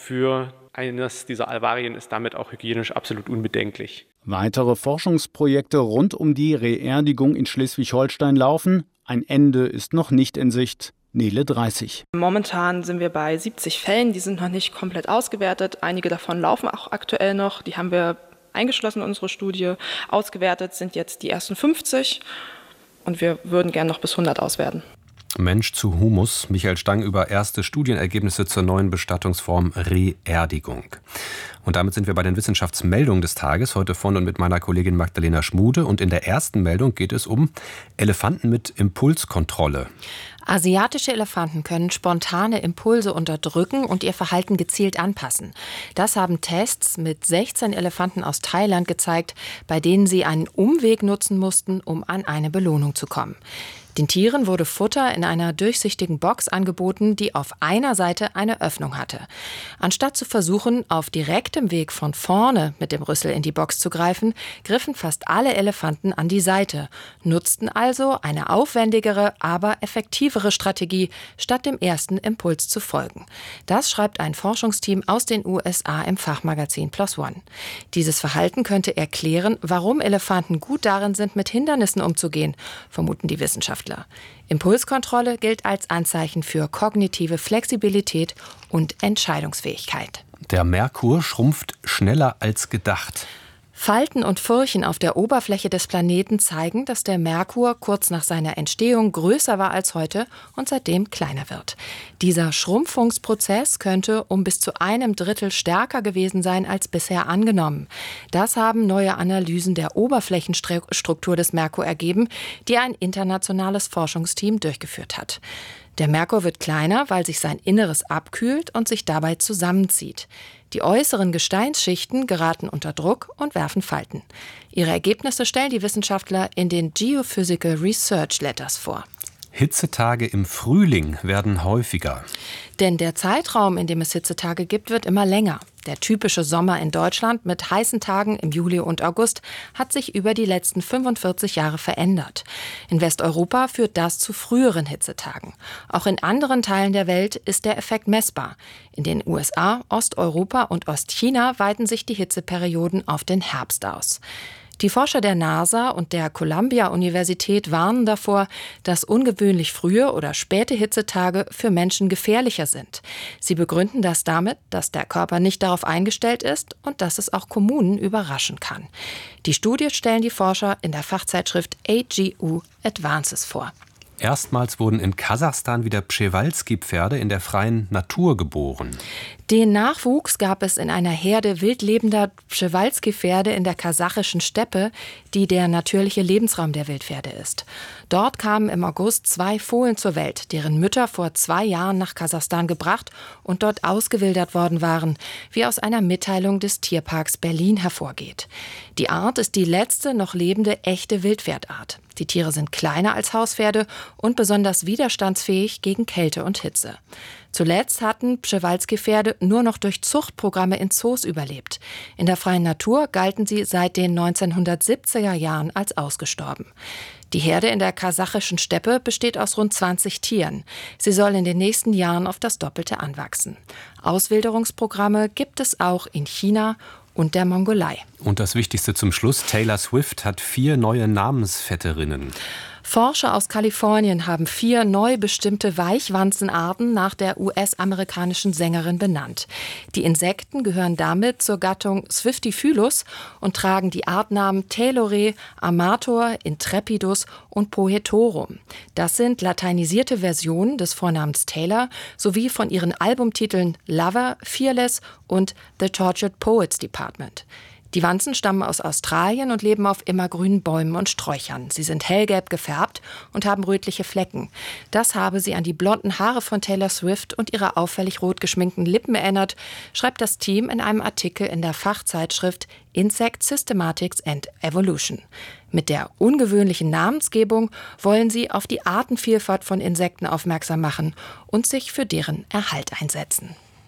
für eines dieser Alvarien ist damit auch hygienisch absolut unbedenklich. Weitere Forschungsprojekte rund um die Reerdigung in Schleswig-Holstein laufen. Ein Ende ist noch nicht in Sicht. Nele 30. Momentan sind wir bei 70 Fällen, die sind noch nicht komplett ausgewertet. Einige davon laufen auch aktuell noch, die haben wir eingeschlossen in unsere Studie. Ausgewertet sind jetzt die ersten 50 und wir würden gerne noch bis 100 auswerten. Mensch zu Humus. Michael Stang über erste Studienergebnisse zur neuen Bestattungsform Reerdigung. Und damit sind wir bei den Wissenschaftsmeldungen des Tages, heute von und mit meiner Kollegin Magdalena Schmude. Und in der ersten Meldung geht es um Elefanten mit Impulskontrolle. Asiatische Elefanten können spontane Impulse unterdrücken und ihr Verhalten gezielt anpassen. Das haben Tests mit 16 Elefanten aus Thailand gezeigt, bei denen sie einen Umweg nutzen mussten, um an eine Belohnung zu kommen. Den Tieren wurde Futter in einer durchsichtigen Box angeboten, die auf einer Seite eine Öffnung hatte. Anstatt zu versuchen, auf direktem Weg von vorne mit dem Rüssel in die Box zu greifen, griffen fast alle Elefanten an die Seite, nutzten also eine aufwendigere, aber effektivere Strategie, statt dem ersten Impuls zu folgen. Das schreibt ein Forschungsteam aus den USA im Fachmagazin PLOS ONE. Dieses Verhalten könnte erklären, warum Elefanten gut darin sind, mit Hindernissen umzugehen, vermuten die Wissenschaftler. Impulskontrolle gilt als Anzeichen für kognitive Flexibilität und Entscheidungsfähigkeit. Der Merkur schrumpft schneller als gedacht. Falten und Furchen auf der Oberfläche des Planeten zeigen, dass der Merkur kurz nach seiner Entstehung größer war als heute und seitdem kleiner wird. Dieser Schrumpfungsprozess könnte um bis zu 1/3 stärker gewesen sein als bisher angenommen. Das haben neue Analysen der Oberflächenstruktur des Merkur ergeben, die ein internationales Forschungsteam durchgeführt hat. Der Merkur wird kleiner, weil sich sein Inneres abkühlt und sich dabei zusammenzieht. Die äußeren Gesteinsschichten geraten unter Druck und werfen Falten. Ihre Ergebnisse stellen die Wissenschaftler in den Geophysical Research Letters vor. Hitzetage im Frühling werden häufiger. Denn der Zeitraum, in dem es Hitzetage gibt, wird immer länger. Der typische Sommer in Deutschland mit heißen Tagen im Juli und August hat sich über die letzten 45 Jahre verändert. In Westeuropa führt das zu früheren Hitzetagen. Auch in anderen Teilen der Welt ist der Effekt messbar. In den USA, Osteuropa und Ostchina weiten sich die Hitzeperioden auf den Herbst aus. Die Forscher der NASA und der Columbia-Universität warnen davor, dass ungewöhnlich frühe oder späte Hitzetage für Menschen gefährlicher sind. Sie begründen das damit, dass der Körper nicht darauf eingestellt ist und dass es auch Kommunen überraschen kann. Die Studie stellen die Forscher in der Fachzeitschrift AGU Advances vor. Erstmals wurden in Kasachstan wieder Przewalski-Pferde in der freien Natur geboren. Den Nachwuchs gab es in einer Herde wildlebender Przewalski-Pferde in der kasachischen Steppe, die der natürliche Lebensraum der Wildpferde ist. Dort kamen im August 2 Fohlen zur Welt, deren Mütter vor 2 Jahren nach Kasachstan gebracht und dort ausgewildert worden waren, wie aus einer Mitteilung des Tierparks Berlin hervorgeht. Die Art ist die letzte noch lebende echte Wildpferdart. Die Tiere sind kleiner als Hauspferde und besonders widerstandsfähig gegen Kälte und Hitze. Zuletzt hatten Przewalski-Pferde nur noch durch Zuchtprogramme in Zoos überlebt. In der freien Natur galten sie seit den 1970er Jahren als ausgestorben. Die Herde in der kasachischen Steppe besteht aus rund 20 Tieren. Sie soll in den nächsten Jahren auf das Doppelte anwachsen. Auswilderungsprogramme gibt es auch in China und der Mongolei. Und das Wichtigste zum Schluss, Taylor Swift hat 4 neue Namensvetterinnen. Forscher aus Kalifornien haben 4 neu bestimmte Weichwanzenarten nach der US-amerikanischen Sängerin benannt. Die Insekten gehören damit zur Gattung Swiftifylus und tragen die Artnamen Taylore, Amator, Intrepidus und Poetorum. Das sind lateinisierte Versionen des Vornamens Taylor sowie von ihren Albumtiteln Lover, Fearless und The Tortured Poets Department. Die Wanzen stammen aus Australien und leben auf immergrünen Bäumen und Sträuchern. Sie sind hellgelb gefärbt und haben rötliche Flecken. Das habe sie an die blonden Haare von Taylor Swift und ihre auffällig rot geschminkten Lippen erinnert, schreibt das Team in einem Artikel in der Fachzeitschrift Insect Systematics and Evolution. Mit der ungewöhnlichen Namensgebung wollen sie auf die Artenvielfalt von Insekten aufmerksam machen und sich für deren Erhalt einsetzen.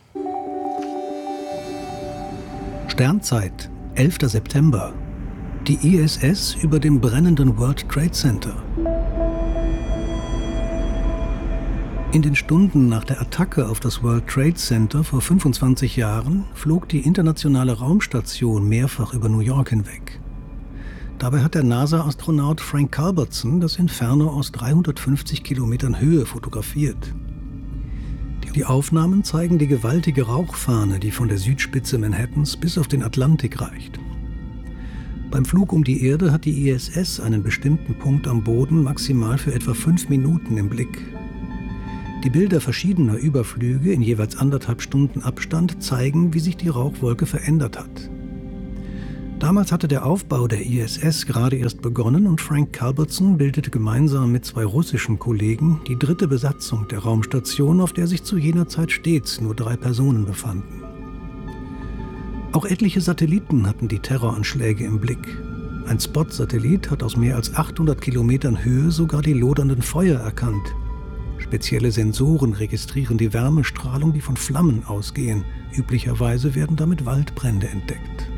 Sternzeit, 11. September. Die ISS über dem brennenden World Trade Center. In den Stunden nach der Attacke auf das World Trade Center vor 25 Jahren flog die internationale Raumstation mehrfach über New York hinweg. Dabei hat der NASA-Astronaut Frank Culbertson das Inferno aus 350 Kilometern Höhe fotografiert. Die Aufnahmen zeigen die gewaltige Rauchfahne, die von der Südspitze Manhattans bis auf den Atlantik reicht. Beim Flug um die Erde hat die ISS einen bestimmten Punkt am Boden maximal für etwa 5 Minuten im Blick. Die Bilder verschiedener Überflüge in jeweils 1,5 Stunden Abstand zeigen, wie sich die Rauchwolke verändert hat. Damals hatte der Aufbau der ISS gerade erst begonnen und Frank Culbertson bildete gemeinsam mit 2 russischen Kollegen die 3. Besatzung der Raumstation, auf der sich zu jener Zeit stets nur 3 Personen befanden. Auch etliche Satelliten hatten die Terroranschläge im Blick. Ein Spot-Satellit hat aus mehr als 800 Kilometern Höhe sogar die lodernden Feuer erkannt. Spezielle Sensoren registrieren die Wärmestrahlung, die von Flammen ausgehen. Üblicherweise werden damit Waldbrände entdeckt.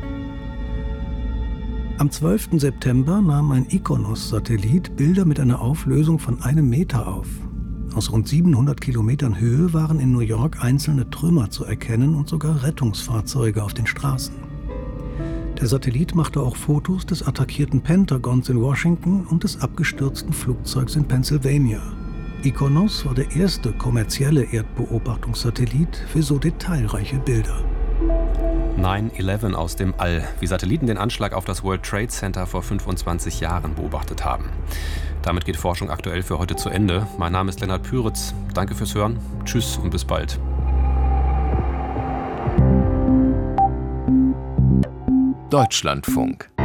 Am 12. September nahm ein IKONOS-Satellit Bilder mit einer Auflösung von 1 Meter auf. Aus rund 700 Kilometern Höhe waren in New York einzelne Trümmer zu erkennen und sogar Rettungsfahrzeuge auf den Straßen. Der Satellit machte auch Fotos des attackierten Pentagons in Washington und des abgestürzten Flugzeugs in Pennsylvania. IKONOS war der erste kommerzielle Erdbeobachtungssatellit für so detailreiche Bilder. 9/11 aus dem All, wie Satelliten den Anschlag auf das World Trade Center vor 25 Jahren beobachtet haben. Damit geht Forschung aktuell für heute zu Ende. Mein Name ist Lennart Püritz. Danke fürs Hören. Tschüss und bis bald. Deutschlandfunk.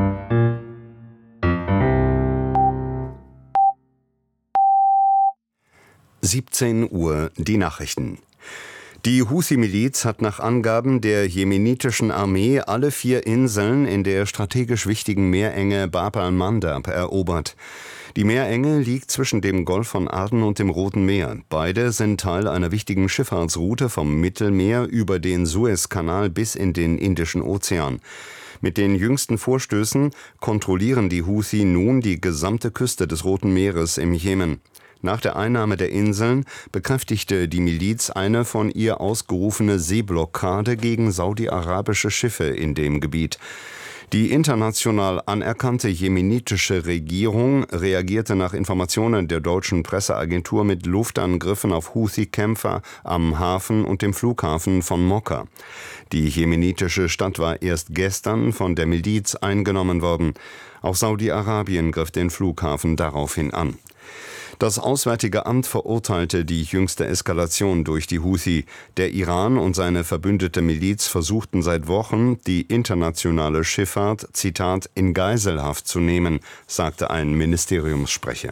Uhr die Nachrichten. Die Houthi-Miliz hat nach Angaben der jemenitischen Armee alle 4 Inseln in der strategisch wichtigen Meerenge Bab al-Mandab erobert. Die Meerenge liegt zwischen dem Golf von Aden und dem Roten Meer. Beide sind Teil einer wichtigen Schifffahrtsroute vom Mittelmeer über den Suezkanal bis in den Indischen Ozean. Mit den jüngsten Vorstößen kontrollieren die Houthi nun die gesamte Küste des Roten Meeres im Jemen. Nach der Einnahme der Inseln bekräftigte die Miliz eine von ihr ausgerufene Seeblockade gegen saudi-arabische Schiffe in dem Gebiet. Die international anerkannte jemenitische Regierung reagierte nach Informationen der deutschen Presseagentur mit Luftangriffen auf Houthi-Kämpfer am Hafen und dem Flughafen von Mokka. Die jemenitische Stadt war erst gestern von der Miliz eingenommen worden. Auch Saudi-Arabien griff den Flughafen daraufhin an. Das Auswärtige Amt verurteilte die jüngste Eskalation durch die Houthi. Der Iran und seine verbündete Miliz versuchten seit Wochen, die internationale Schifffahrt, Zitat, in Geiselhaft zu nehmen, sagte ein Ministeriumssprecher.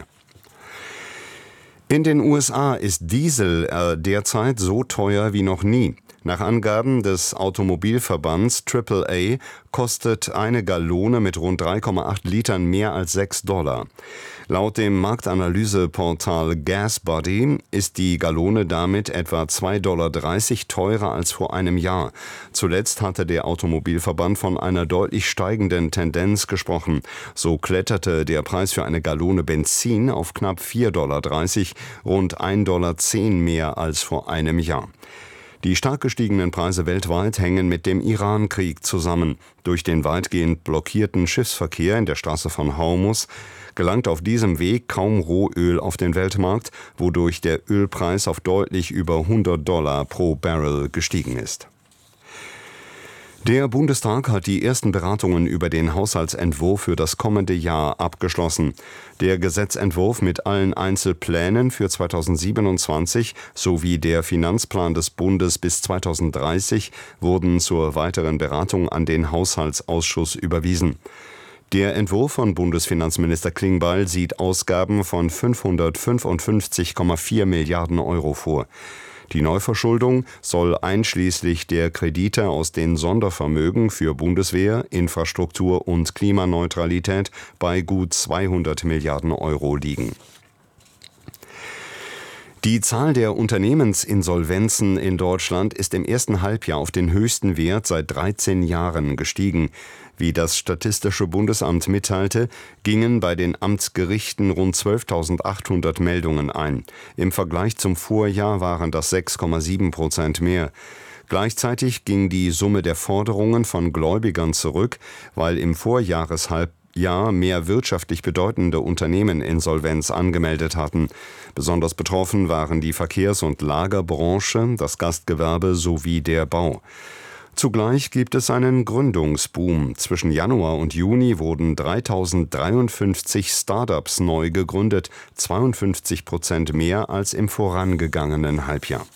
In den USA ist Diesel derzeit so teuer wie noch nie. Nach Angaben des Automobilverbands AAA kostet eine Gallone mit rund 3,8 Litern mehr als $6. Laut dem Marktanalyseportal GasBuddy ist die Gallone damit etwa $2,30 teurer als vor einem Jahr. Zuletzt hatte der Automobilverband von einer deutlich steigenden Tendenz gesprochen. So kletterte der Preis für eine Gallone Benzin auf knapp $4,30, rund $1,10 mehr als vor einem Jahr. Die stark gestiegenen Preise weltweit hängen mit dem Iran-Krieg zusammen. Durch den weitgehend blockierten Schiffsverkehr in der Straße von Hormuz gelangt auf diesem Weg kaum Rohöl auf den Weltmarkt, wodurch der Ölpreis auf deutlich über $100 pro Barrel gestiegen ist. Der Bundestag hat die ersten Beratungen über den Haushaltsentwurf für das kommende Jahr abgeschlossen. Der Gesetzentwurf mit allen Einzelplänen für 2027 sowie der Finanzplan des Bundes bis 2030 wurden zur weiteren Beratung an den Haushaltsausschuss überwiesen. Der Entwurf von Bundesfinanzminister Klingbeil sieht Ausgaben von 555,4 Milliarden Euro vor. Die Neuverschuldung soll einschließlich der Kredite aus den Sondervermögen für Bundeswehr, Infrastruktur und Klimaneutralität bei gut 200 Milliarden Euro liegen. Die Zahl der Unternehmensinsolvenzen in Deutschland ist im ersten Halbjahr auf den höchsten Wert seit 13 Jahren gestiegen. Wie das Statistische Bundesamt mitteilte, gingen bei den Amtsgerichten rund 12.800 Meldungen ein. Im Vergleich zum Vorjahr waren das 6,7% mehr. Gleichzeitig ging die Summe der Forderungen von Gläubigern zurück, weil im Vorjahreshalbjahr mehr wirtschaftlich bedeutende Unternehmen Insolvenz angemeldet hatten. Besonders betroffen waren die Verkehrs- und Lagerbranche, das Gastgewerbe sowie der Bau. Zugleich gibt es einen Gründungsboom. Zwischen Januar und Juni wurden 3.053 Start-ups neu gegründet, 52% mehr als im vorangegangenen Halbjahr.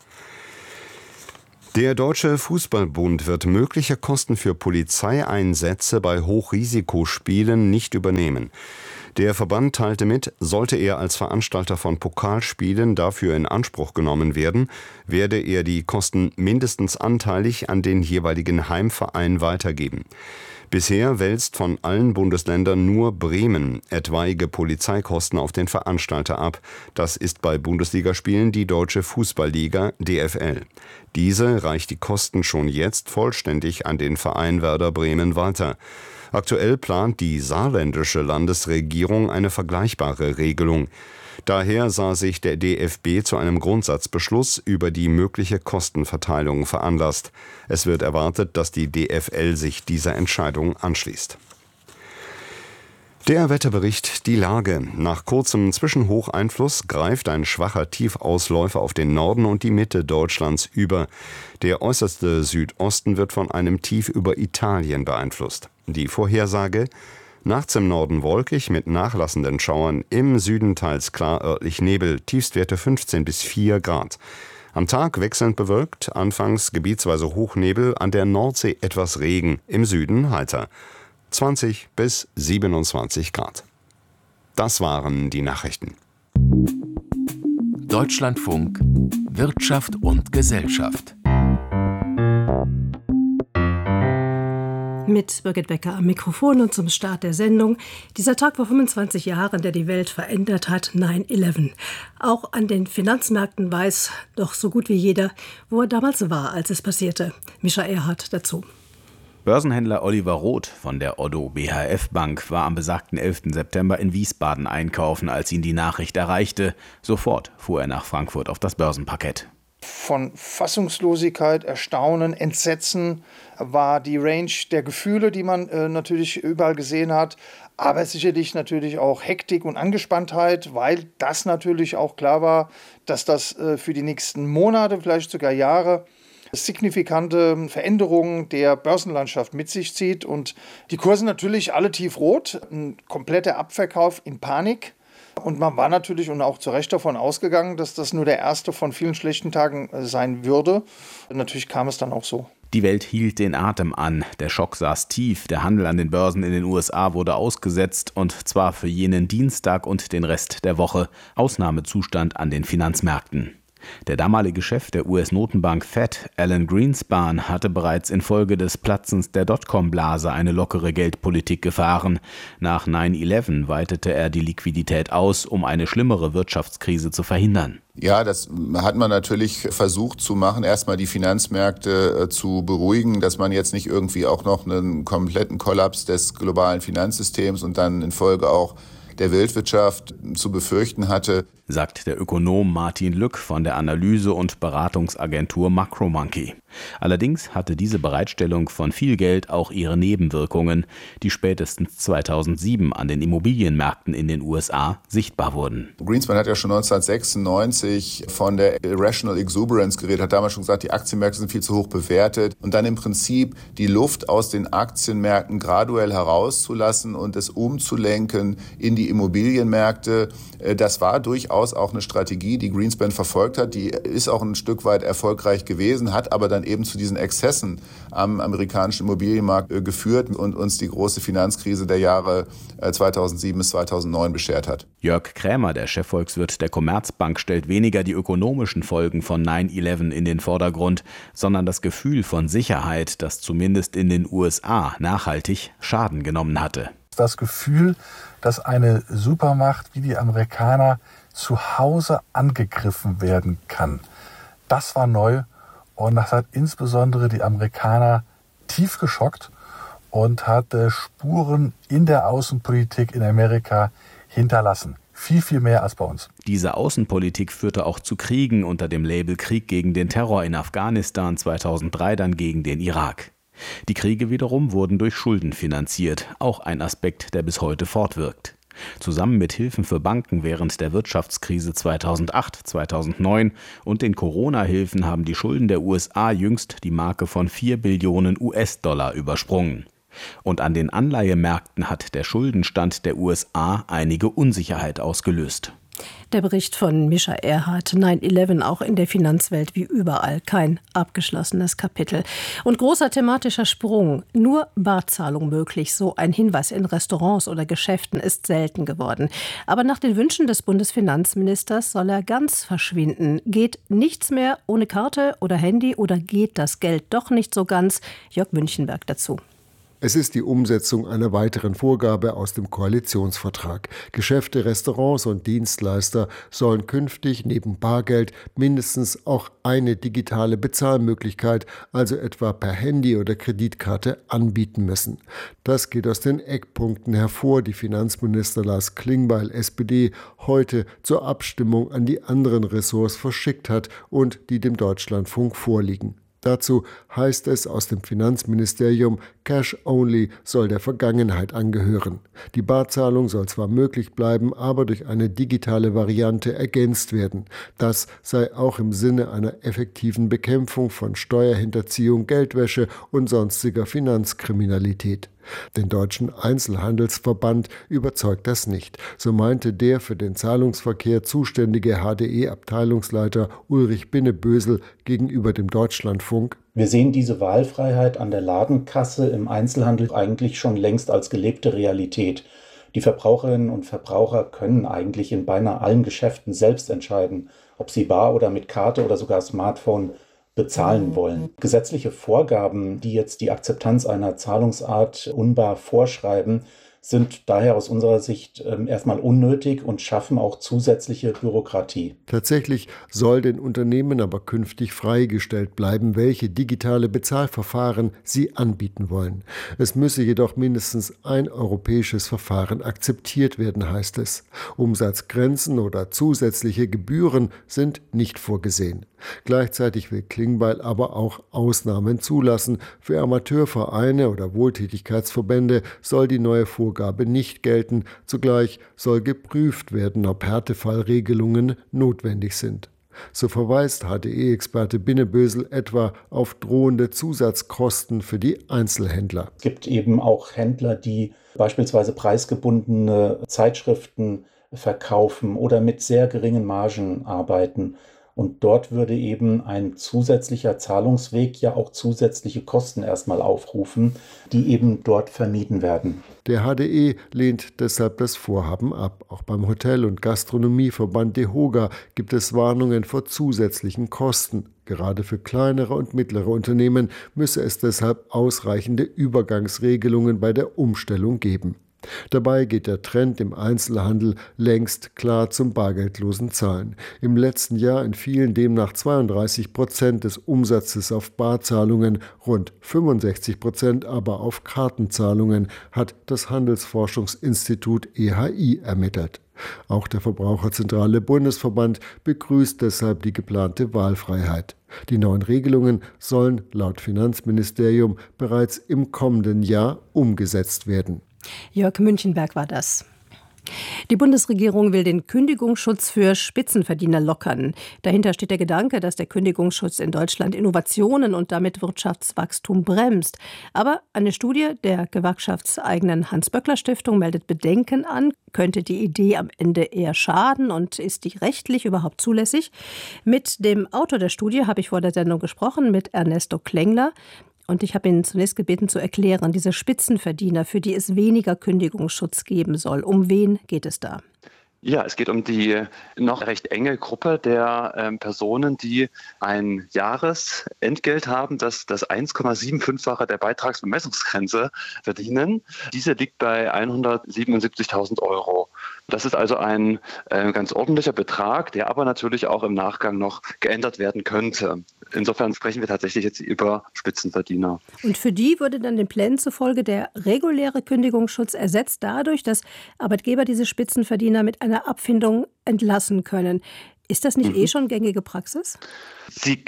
Der Deutsche Fußballbund wird mögliche Kosten für Polizeieinsätze bei Hochrisikospielen nicht übernehmen. Der Verband teilte mit, sollte er als Veranstalter von Pokalspielen dafür in Anspruch genommen werden, werde er die Kosten mindestens anteilig an den jeweiligen Heimverein weitergeben. Bisher wälzt von allen Bundesländern nur Bremen etwaige Polizeikosten auf den Veranstalter ab. Das ist bei Bundesligaspielen die Deutsche Fußballliga DFL. Diese reicht die Kosten schon jetzt vollständig an den Verein Werder Bremen weiter. Aktuell plant die saarländische Landesregierung eine vergleichbare Regelung. Daher sah sich der DFB zu einem Grundsatzbeschluss über die mögliche Kostenverteilung veranlasst. Es wird erwartet, dass die DFL sich dieser Entscheidung anschließt. Der Wetterbericht, die Lage. Nach kurzem Zwischenhocheinfluss greift ein schwacher Tiefausläufer auf den Norden und die Mitte Deutschlands über. Der äußerste Südosten wird von einem Tief über Italien beeinflusst. Die Vorhersage: nachts im Norden wolkig mit nachlassenden Schauern, im Süden teils klar, örtlich Nebel, Tiefstwerte 15 bis 4 Grad. Am Tag wechselnd bewölkt, anfangs gebietsweise Hochnebel, an der Nordsee etwas Regen, im Süden heiter. 20 bis 27 Grad. Das waren die Nachrichten. Deutschlandfunk Wirtschaft und Gesellschaft. Mit Birgit Becker am Mikrofon und zum Start der Sendung. Dieser Tag vor 25 Jahren, der die Welt verändert hat, 9/11. Auch an den Finanzmärkten weiß doch so gut wie jeder, wo er damals war, als es passierte. Mischa Erhardt dazu. Börsenhändler Oliver Roth von der Oddo BHF Bank war am besagten 11. September in Wiesbaden einkaufen, als ihn die Nachricht erreichte. Sofort fuhr er nach Frankfurt auf das Börsenparkett. Von Fassungslosigkeit, Erstaunen, Entsetzen war die Range der Gefühle, die man natürlich überall gesehen hat, aber sicherlich natürlich auch Hektik und Angespanntheit, weil das natürlich auch klar war, dass das für die nächsten Monate, vielleicht sogar Jahre, signifikante Veränderungen der Börsenlandschaft mit sich zieht und die Kurse natürlich alle tiefrot, ein kompletter Abverkauf in Panik. Und man war natürlich und auch zu Recht davon ausgegangen, dass das nur der erste von vielen schlechten Tagen sein würde. Und natürlich kam es dann auch so. Die Welt hielt den Atem an. Der Schock saß tief. Der Handel an den Börsen in den USA wurde ausgesetzt, und zwar für jenen Dienstag und den Rest der Woche. Ausnahmezustand an den Finanzmärkten. Der damalige Chef der US-Notenbank Fed, Alan Greenspan, hatte bereits infolge des Platzens der Dotcom-Blase eine lockere Geldpolitik gefahren. Nach 9/11 weitete er die Liquidität aus, um eine schlimmere Wirtschaftskrise zu verhindern. Ja, das hat man natürlich versucht zu machen, erstmal die Finanzmärkte zu beruhigen, dass man jetzt nicht irgendwie auch noch einen kompletten Kollaps des globalen Finanzsystems und dann in Folge auch der Weltwirtschaft zu befürchten hatte, sagt der Ökonom Martin Lück von der Analyse- und Beratungsagentur Macromonkey. Allerdings hatte diese Bereitstellung von viel Geld auch ihre Nebenwirkungen, die spätestens 2007 an den Immobilienmärkten in den USA sichtbar wurden. Greenspan hat ja schon 1996 von der Irrational Exuberance geredet, hat damals schon gesagt, die Aktienmärkte sind viel zu hoch bewertet und dann im Prinzip die Luft aus den Aktienmärkten graduell herauszulassen und es umzulenken in die Immobilienmärkte. Das war durchaus auch eine Strategie, die Greenspan verfolgt hat. Die ist auch ein Stück weit erfolgreich gewesen, hat aber dann eben zu diesen Exzessen am amerikanischen Immobilienmarkt geführt und uns die große Finanzkrise der Jahre 2007 bis 2009 beschert hat. Jörg Krämer, der Chefvolkswirt der Commerzbank, stellt weniger die ökonomischen Folgen von 9/11 in den Vordergrund, sondern das Gefühl von Sicherheit, das zumindest in den USA nachhaltig Schaden genommen hatte. Das Gefühl, dass eine Supermacht wie die Amerikaner zu Hause angegriffen werden kann. Das war neu und das hat insbesondere die Amerikaner tief geschockt und hat Spuren in der Außenpolitik in Amerika hinterlassen. Viel, viel mehr als bei uns. Diese Außenpolitik führte auch zu Kriegen unter dem Label Krieg gegen den Terror in Afghanistan, 2003 dann gegen den Irak. Die Kriege wiederum wurden durch Schulden finanziert, auch ein Aspekt, der bis heute fortwirkt. Zusammen mit Hilfen für Banken während der Wirtschaftskrise 2008, 2009 und den Corona-Hilfen haben die Schulden der USA jüngst die Marke von 4 Billionen US-Dollar übersprungen. Und an den Anleihemärkten hat der Schuldenstand der USA einige Unsicherheit ausgelöst. Der Bericht von Mischa Erhardt, 9/11 auch in der Finanzwelt wie überall kein abgeschlossenes Kapitel. Und großer thematischer Sprung, nur Barzahlung möglich, so ein Hinweis in Restaurants oder Geschäften ist selten geworden. Aber nach den Wünschen des Bundesfinanzministers soll er ganz verschwinden. Geht nichts mehr ohne Karte oder Handy oder geht das Geld doch nicht so ganz? Jörg Münchenberg dazu. Es ist die Umsetzung einer weiteren Vorgabe aus dem Koalitionsvertrag. Geschäfte, Restaurants und Dienstleister sollen künftig neben Bargeld mindestens auch eine digitale Bezahlmöglichkeit, also etwa per Handy oder Kreditkarte, anbieten müssen. Das geht aus den Eckpunkten hervor, die Finanzminister Lars Klingbeil, SPD, heute zur Abstimmung an die anderen Ressorts verschickt hat und die dem Deutschlandfunk vorliegen. Dazu heißt es aus dem Finanzministerium, Cash Only soll der Vergangenheit angehören. Die Barzahlung soll zwar möglich bleiben, aber durch eine digitale Variante ergänzt werden. Das sei auch im Sinne einer effektiven Bekämpfung von Steuerhinterziehung, Geldwäsche und sonstiger Finanzkriminalität. Den Deutschen Einzelhandelsverband überzeugt das nicht. So meinte der für den Zahlungsverkehr zuständige HDE-Abteilungsleiter Ulrich Binnebösel gegenüber dem Deutschlandfunk: Wir sehen diese Wahlfreiheit an der Ladenkasse im Einzelhandel eigentlich schon längst als gelebte Realität. Die Verbraucherinnen und Verbraucher können eigentlich in beinahe allen Geschäften selbst entscheiden, ob sie bar oder mit Karte oder sogar Smartphone bezahlen wollen. Gesetzliche Vorgaben, die jetzt die Akzeptanz einer Zahlungsart unbar vorschreiben, sind daher aus unserer Sicht erstmal unnötig und schaffen auch zusätzliche Bürokratie. Tatsächlich soll den Unternehmen aber künftig freigestellt bleiben, welche digitale Bezahlverfahren sie anbieten wollen. Es müsse jedoch mindestens ein europäisches Verfahren akzeptiert werden, heißt es. Umsatzgrenzen oder zusätzliche Gebühren sind nicht vorgesehen. Gleichzeitig will Klingbeil aber auch Ausnahmen zulassen. Für Amateurvereine oder Wohltätigkeitsverbände soll die neue Vorgabe nicht gelten. Zugleich soll geprüft werden, ob Härtefallregelungen notwendig sind. So verweist HDE-Experte Binnebösel etwa auf drohende Zusatzkosten für die Einzelhändler. Es gibt eben auch Händler, die beispielsweise preisgebundene Zeitschriften verkaufen oder mit sehr geringen Margen arbeiten. Und dort würde eben ein zusätzlicher Zahlungsweg ja auch zusätzliche Kosten erstmal aufrufen, die eben dort vermieden werden. Der HDE lehnt deshalb das Vorhaben ab. Auch beim Hotel- und Gastronomieverband DEHOGA gibt es Warnungen vor zusätzlichen Kosten. Gerade für kleinere und mittlere Unternehmen müsse es deshalb ausreichende Übergangsregelungen bei der Umstellung geben. Dabei geht der Trend im Einzelhandel längst klar zum bargeldlosen Zahlen. Im letzten Jahr entfielen demnach 32% des Umsatzes auf Barzahlungen, rund 65% aber auf Kartenzahlungen, hat das Handelsforschungsinstitut EHI ermittelt. Auch der Verbraucherzentrale Bundesverband begrüßt deshalb die geplante Wahlfreiheit. Die neuen Regelungen sollen laut Finanzministerium bereits im kommenden Jahr umgesetzt werden. Jörg Münchenberg war das. Die Bundesregierung will den Kündigungsschutz für Spitzenverdiener lockern. Dahinter steht der Gedanke, dass der Kündigungsschutz in Deutschland Innovationen und damit Wirtschaftswachstum bremst. Aber eine Studie der gewerkschaftseigenen Hans-Böckler-Stiftung meldet Bedenken an. Könnte die Idee am Ende eher schaden und ist die rechtlich überhaupt zulässig? Mit dem Autor der Studie habe ich vor der Sendung gesprochen, mit Ernesto Klengler. Und ich habe ihn zunächst gebeten zu erklären, diese Spitzenverdiener, für die es weniger Kündigungsschutz geben soll. Um wen geht es da? Ja, es geht um die noch recht enge Gruppe der Personen, die ein Jahresentgelt haben, das 1,75-fache der Beitragsbemessungsgrenze verdienen. Diese liegt bei 177.000 Euro. Das ist also ein ganz ordentlicher Betrag, der aber natürlich auch im Nachgang noch geändert werden könnte. Insofern sprechen wir tatsächlich jetzt über Spitzenverdiener. Und für die würde dann den Plänen zufolge der reguläre Kündigungsschutz ersetzt dadurch, dass Arbeitgeber diese Spitzenverdiener mit einer Abfindung entlassen können. Ist das nicht schon gängige Praxis? Sie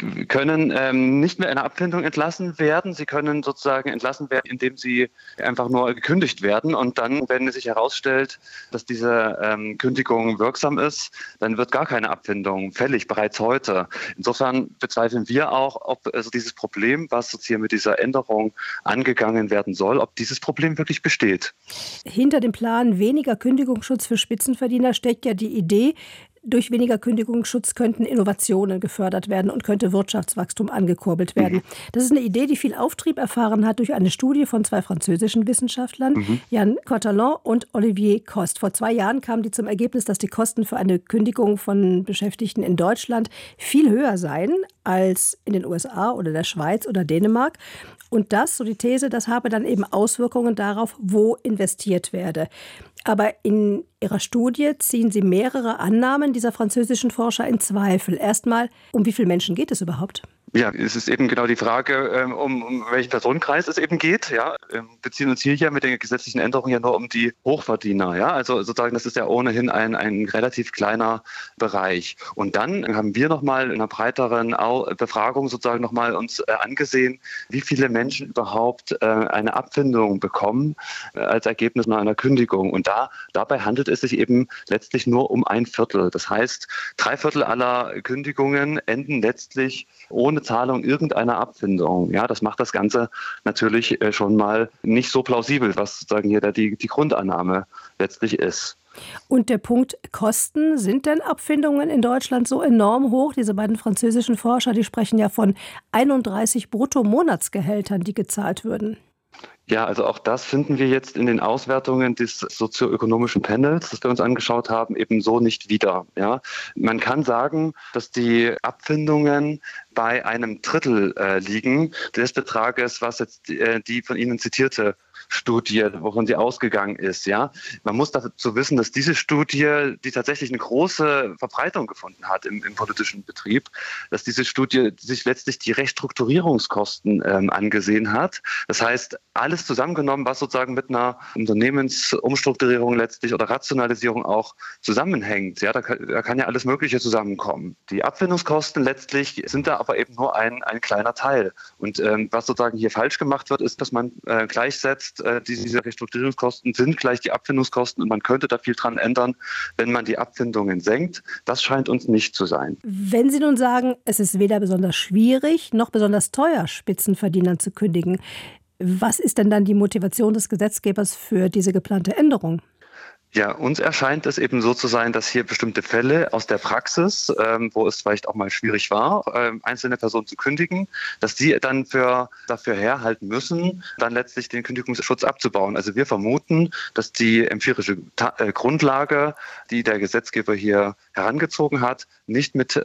können nicht mehr in einer Abfindung entlassen werden. Sie können sozusagen entlassen werden, indem Sie einfach nur gekündigt werden. Und dann, wenn sich herausstellt, dass diese Kündigung wirksam ist, dann wird gar keine Abfindung fällig, bereits heute. Insofern bezweifeln wir auch, ob also dieses Problem, was jetzt hier mit dieser Änderung angegangen werden soll, ob dieses Problem wirklich besteht. Hinter dem Plan weniger Kündigungsschutz für Spitzenverdiener steckt ja die Idee, durch weniger Kündigungsschutz könnten Innovationen gefördert werden und könnte Wirtschaftswachstum angekurbelt werden. Das ist eine Idee, die viel Auftrieb erfahren hat durch eine Studie von 2 französischen Wissenschaftlern, Yann Cotalon und Olivier Coste. Vor 2 Jahren kamen die zum Ergebnis, dass die Kosten für eine Kündigung von Beschäftigten in Deutschland viel höher seien als in den USA oder der Schweiz oder Dänemark. Und das, so die These, das habe dann eben Auswirkungen darauf, wo investiert werde. Aber in ihrer Studie ziehen sie mehrere Annahmen dieser französischen Forscher in Zweifel. Erstmal, um wie viele Menschen geht es überhaupt? Ja, es ist eben genau die Frage, um welchen Personenkreis es eben geht. Ja, wir beziehen uns hier ja mit den gesetzlichen Änderungen ja nur um die Hochverdiener. Ja, also sozusagen, das ist ja ohnehin ein relativ kleiner Bereich. Und dann haben wir nochmal in einer breiteren Befragung sozusagen nochmal uns angesehen, wie viele Menschen überhaupt eine Abfindung bekommen als Ergebnis einer Kündigung. Und dabei handelt es sich eben letztlich nur um 1/4. Das heißt, 3/4 aller Kündigungen enden letztlich ohne Zahlung irgendeiner Abfindung. Ja, das macht das Ganze natürlich schon mal nicht so plausibel, was sozusagen hier die Grundannahme letztlich ist. Und der Punkt Kosten, sind denn Abfindungen in Deutschland so enorm hoch? Diese beiden französischen Forscher, die sprechen ja von 31 Bruttomonatsgehältern, die gezahlt würden. Ja, also auch das finden wir jetzt in den Auswertungen des sozioökonomischen Panels, das wir uns angeschaut haben, eben so nicht wieder. Ja, man kann sagen, dass die Abfindungen bei 1/3 liegen des Betrages, was jetzt die von Ihnen zitierte Studie, wovon sie ausgegangen ist. Ja, man muss dazu wissen, dass diese Studie, die tatsächlich eine große Verbreitung gefunden hat im politischen Betrieb, dass diese Studie sich letztlich die Restrukturierungskosten angesehen hat. Das heißt, alles zusammengenommen, was sozusagen mit einer Unternehmensumstrukturierung letztlich oder Rationalisierung auch zusammenhängt. Ja, da kann ja alles Mögliche zusammenkommen. Die Abfindungskosten letztlich sind da aber eben nur ein kleiner Teil. Und was sozusagen hier falsch gemacht wird, ist, dass man gleichsetzt, diese Restrukturierungskosten sind gleich die Abfindungskosten und man könnte da viel dran ändern, wenn man die Abfindungen senkt. Das scheint uns nicht zu sein. Wenn Sie nun sagen, es ist weder besonders schwierig noch besonders teuer, Spitzenverdienern zu kündigen, was ist denn dann die Motivation des Gesetzgebers für diese geplante Änderung? Ja, uns erscheint es eben so zu sein, dass hier bestimmte Fälle aus der Praxis, wo es vielleicht auch mal schwierig war, einzelne Personen zu kündigen, dass die dann dafür herhalten müssen, dann letztlich den Kündigungsschutz abzubauen. Also wir vermuten, dass die empirische Grundlage, die der Gesetzgeber hier herangezogen hat, nicht mit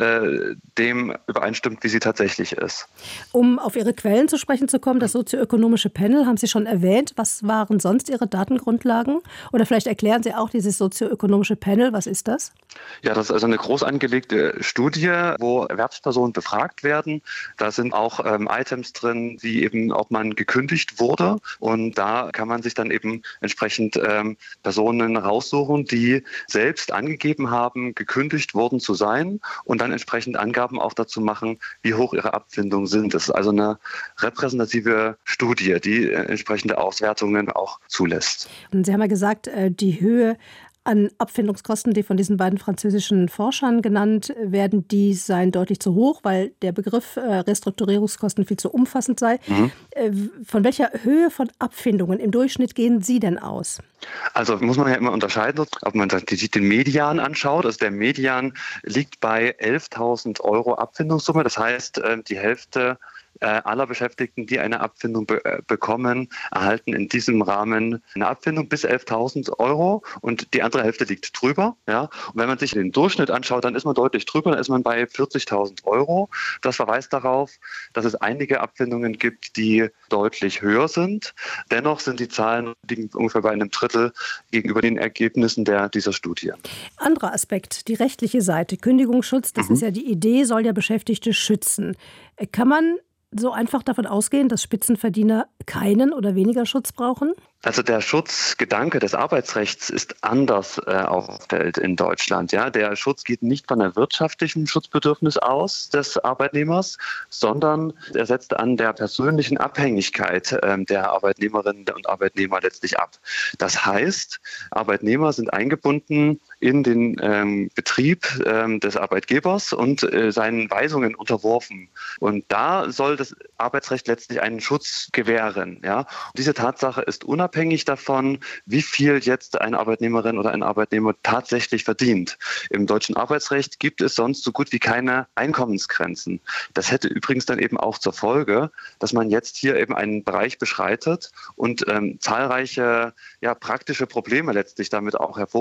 dem übereinstimmt, wie sie tatsächlich ist. Um auf Ihre Quellen zu sprechen zu kommen, das sozioökonomische Panel haben Sie schon erwähnt. Was waren sonst Ihre Datengrundlagen? Oder vielleicht erklären Sie auch dieses sozioökonomische Panel. Was ist das? Ja, das ist also eine groß angelegte Studie, wo Erwerbspersonen befragt werden. Da sind auch Items drin, wie eben, ob man gekündigt wurde. Und da kann man sich dann eben entsprechend Personen raussuchen, die selbst angegeben haben, gekündigt worden zu sein und dann entsprechend Angaben auch dazu machen, wie hoch ihre Abfindungen sind. Das ist also eine repräsentative Studie, die entsprechende Auswertungen auch zulässt. Und Sie haben ja gesagt, die Höhe an Abfindungskosten, die von diesen beiden französischen Forschern genannt werden, die seien deutlich zu hoch, weil der Begriff Restrukturierungskosten viel zu umfassend sei. Von welcher Höhe von Abfindungen im Durchschnitt gehen Sie denn aus? Also muss man ja immer unterscheiden, ob man den Median anschaut. Also der Median liegt bei 11.000 € Abfindungssumme. Das heißt, die Hälfte aller Beschäftigten, die eine Abfindung bekommen, erhalten in diesem Rahmen eine Abfindung bis 11.000 Euro und die andere Hälfte liegt drüber. Ja? Und wenn man sich den Durchschnitt anschaut, dann ist man deutlich drüber, dann ist man bei 40.000 Euro. Das verweist darauf, dass es einige Abfindungen gibt, die deutlich höher sind. Dennoch sind die Zahlen liegen ungefähr bei einem Drittel gegenüber den Ergebnissen dieser Studie. Anderer Aspekt, die rechtliche Seite. Kündigungsschutz, das ist ja die Idee, soll ja Beschäftigte schützen. Kann man so einfach davon ausgehen, dass Spitzenverdiener keinen oder weniger Schutz brauchen? Also der Schutzgedanke des Arbeitsrechts ist anders aufgestellt in Deutschland. Ja? Der Schutz geht nicht von einem wirtschaftlichen Schutzbedürfnis aus des Arbeitnehmers, sondern er setzt an der persönlichen Abhängigkeit der Arbeitnehmerinnen und Arbeitnehmer letztlich ab. Das heißt, Arbeitnehmer sind eingebunden in den Betrieb des Arbeitgebers und seinen Weisungen unterworfen. Und da soll das Arbeitsrecht letztlich einen Schutz gewähren. Ja? Und diese Tatsache ist unabhängig davon, wie viel jetzt eine Arbeitnehmerin oder ein Arbeitnehmer tatsächlich verdient. Im deutschen Arbeitsrecht gibt es sonst so gut wie keine Einkommensgrenzen. Das hätte übrigens dann eben auch zur Folge, dass man jetzt hier eben einen Bereich beschreitet und zahlreiche praktische Probleme letztlich damit auch hervorruft.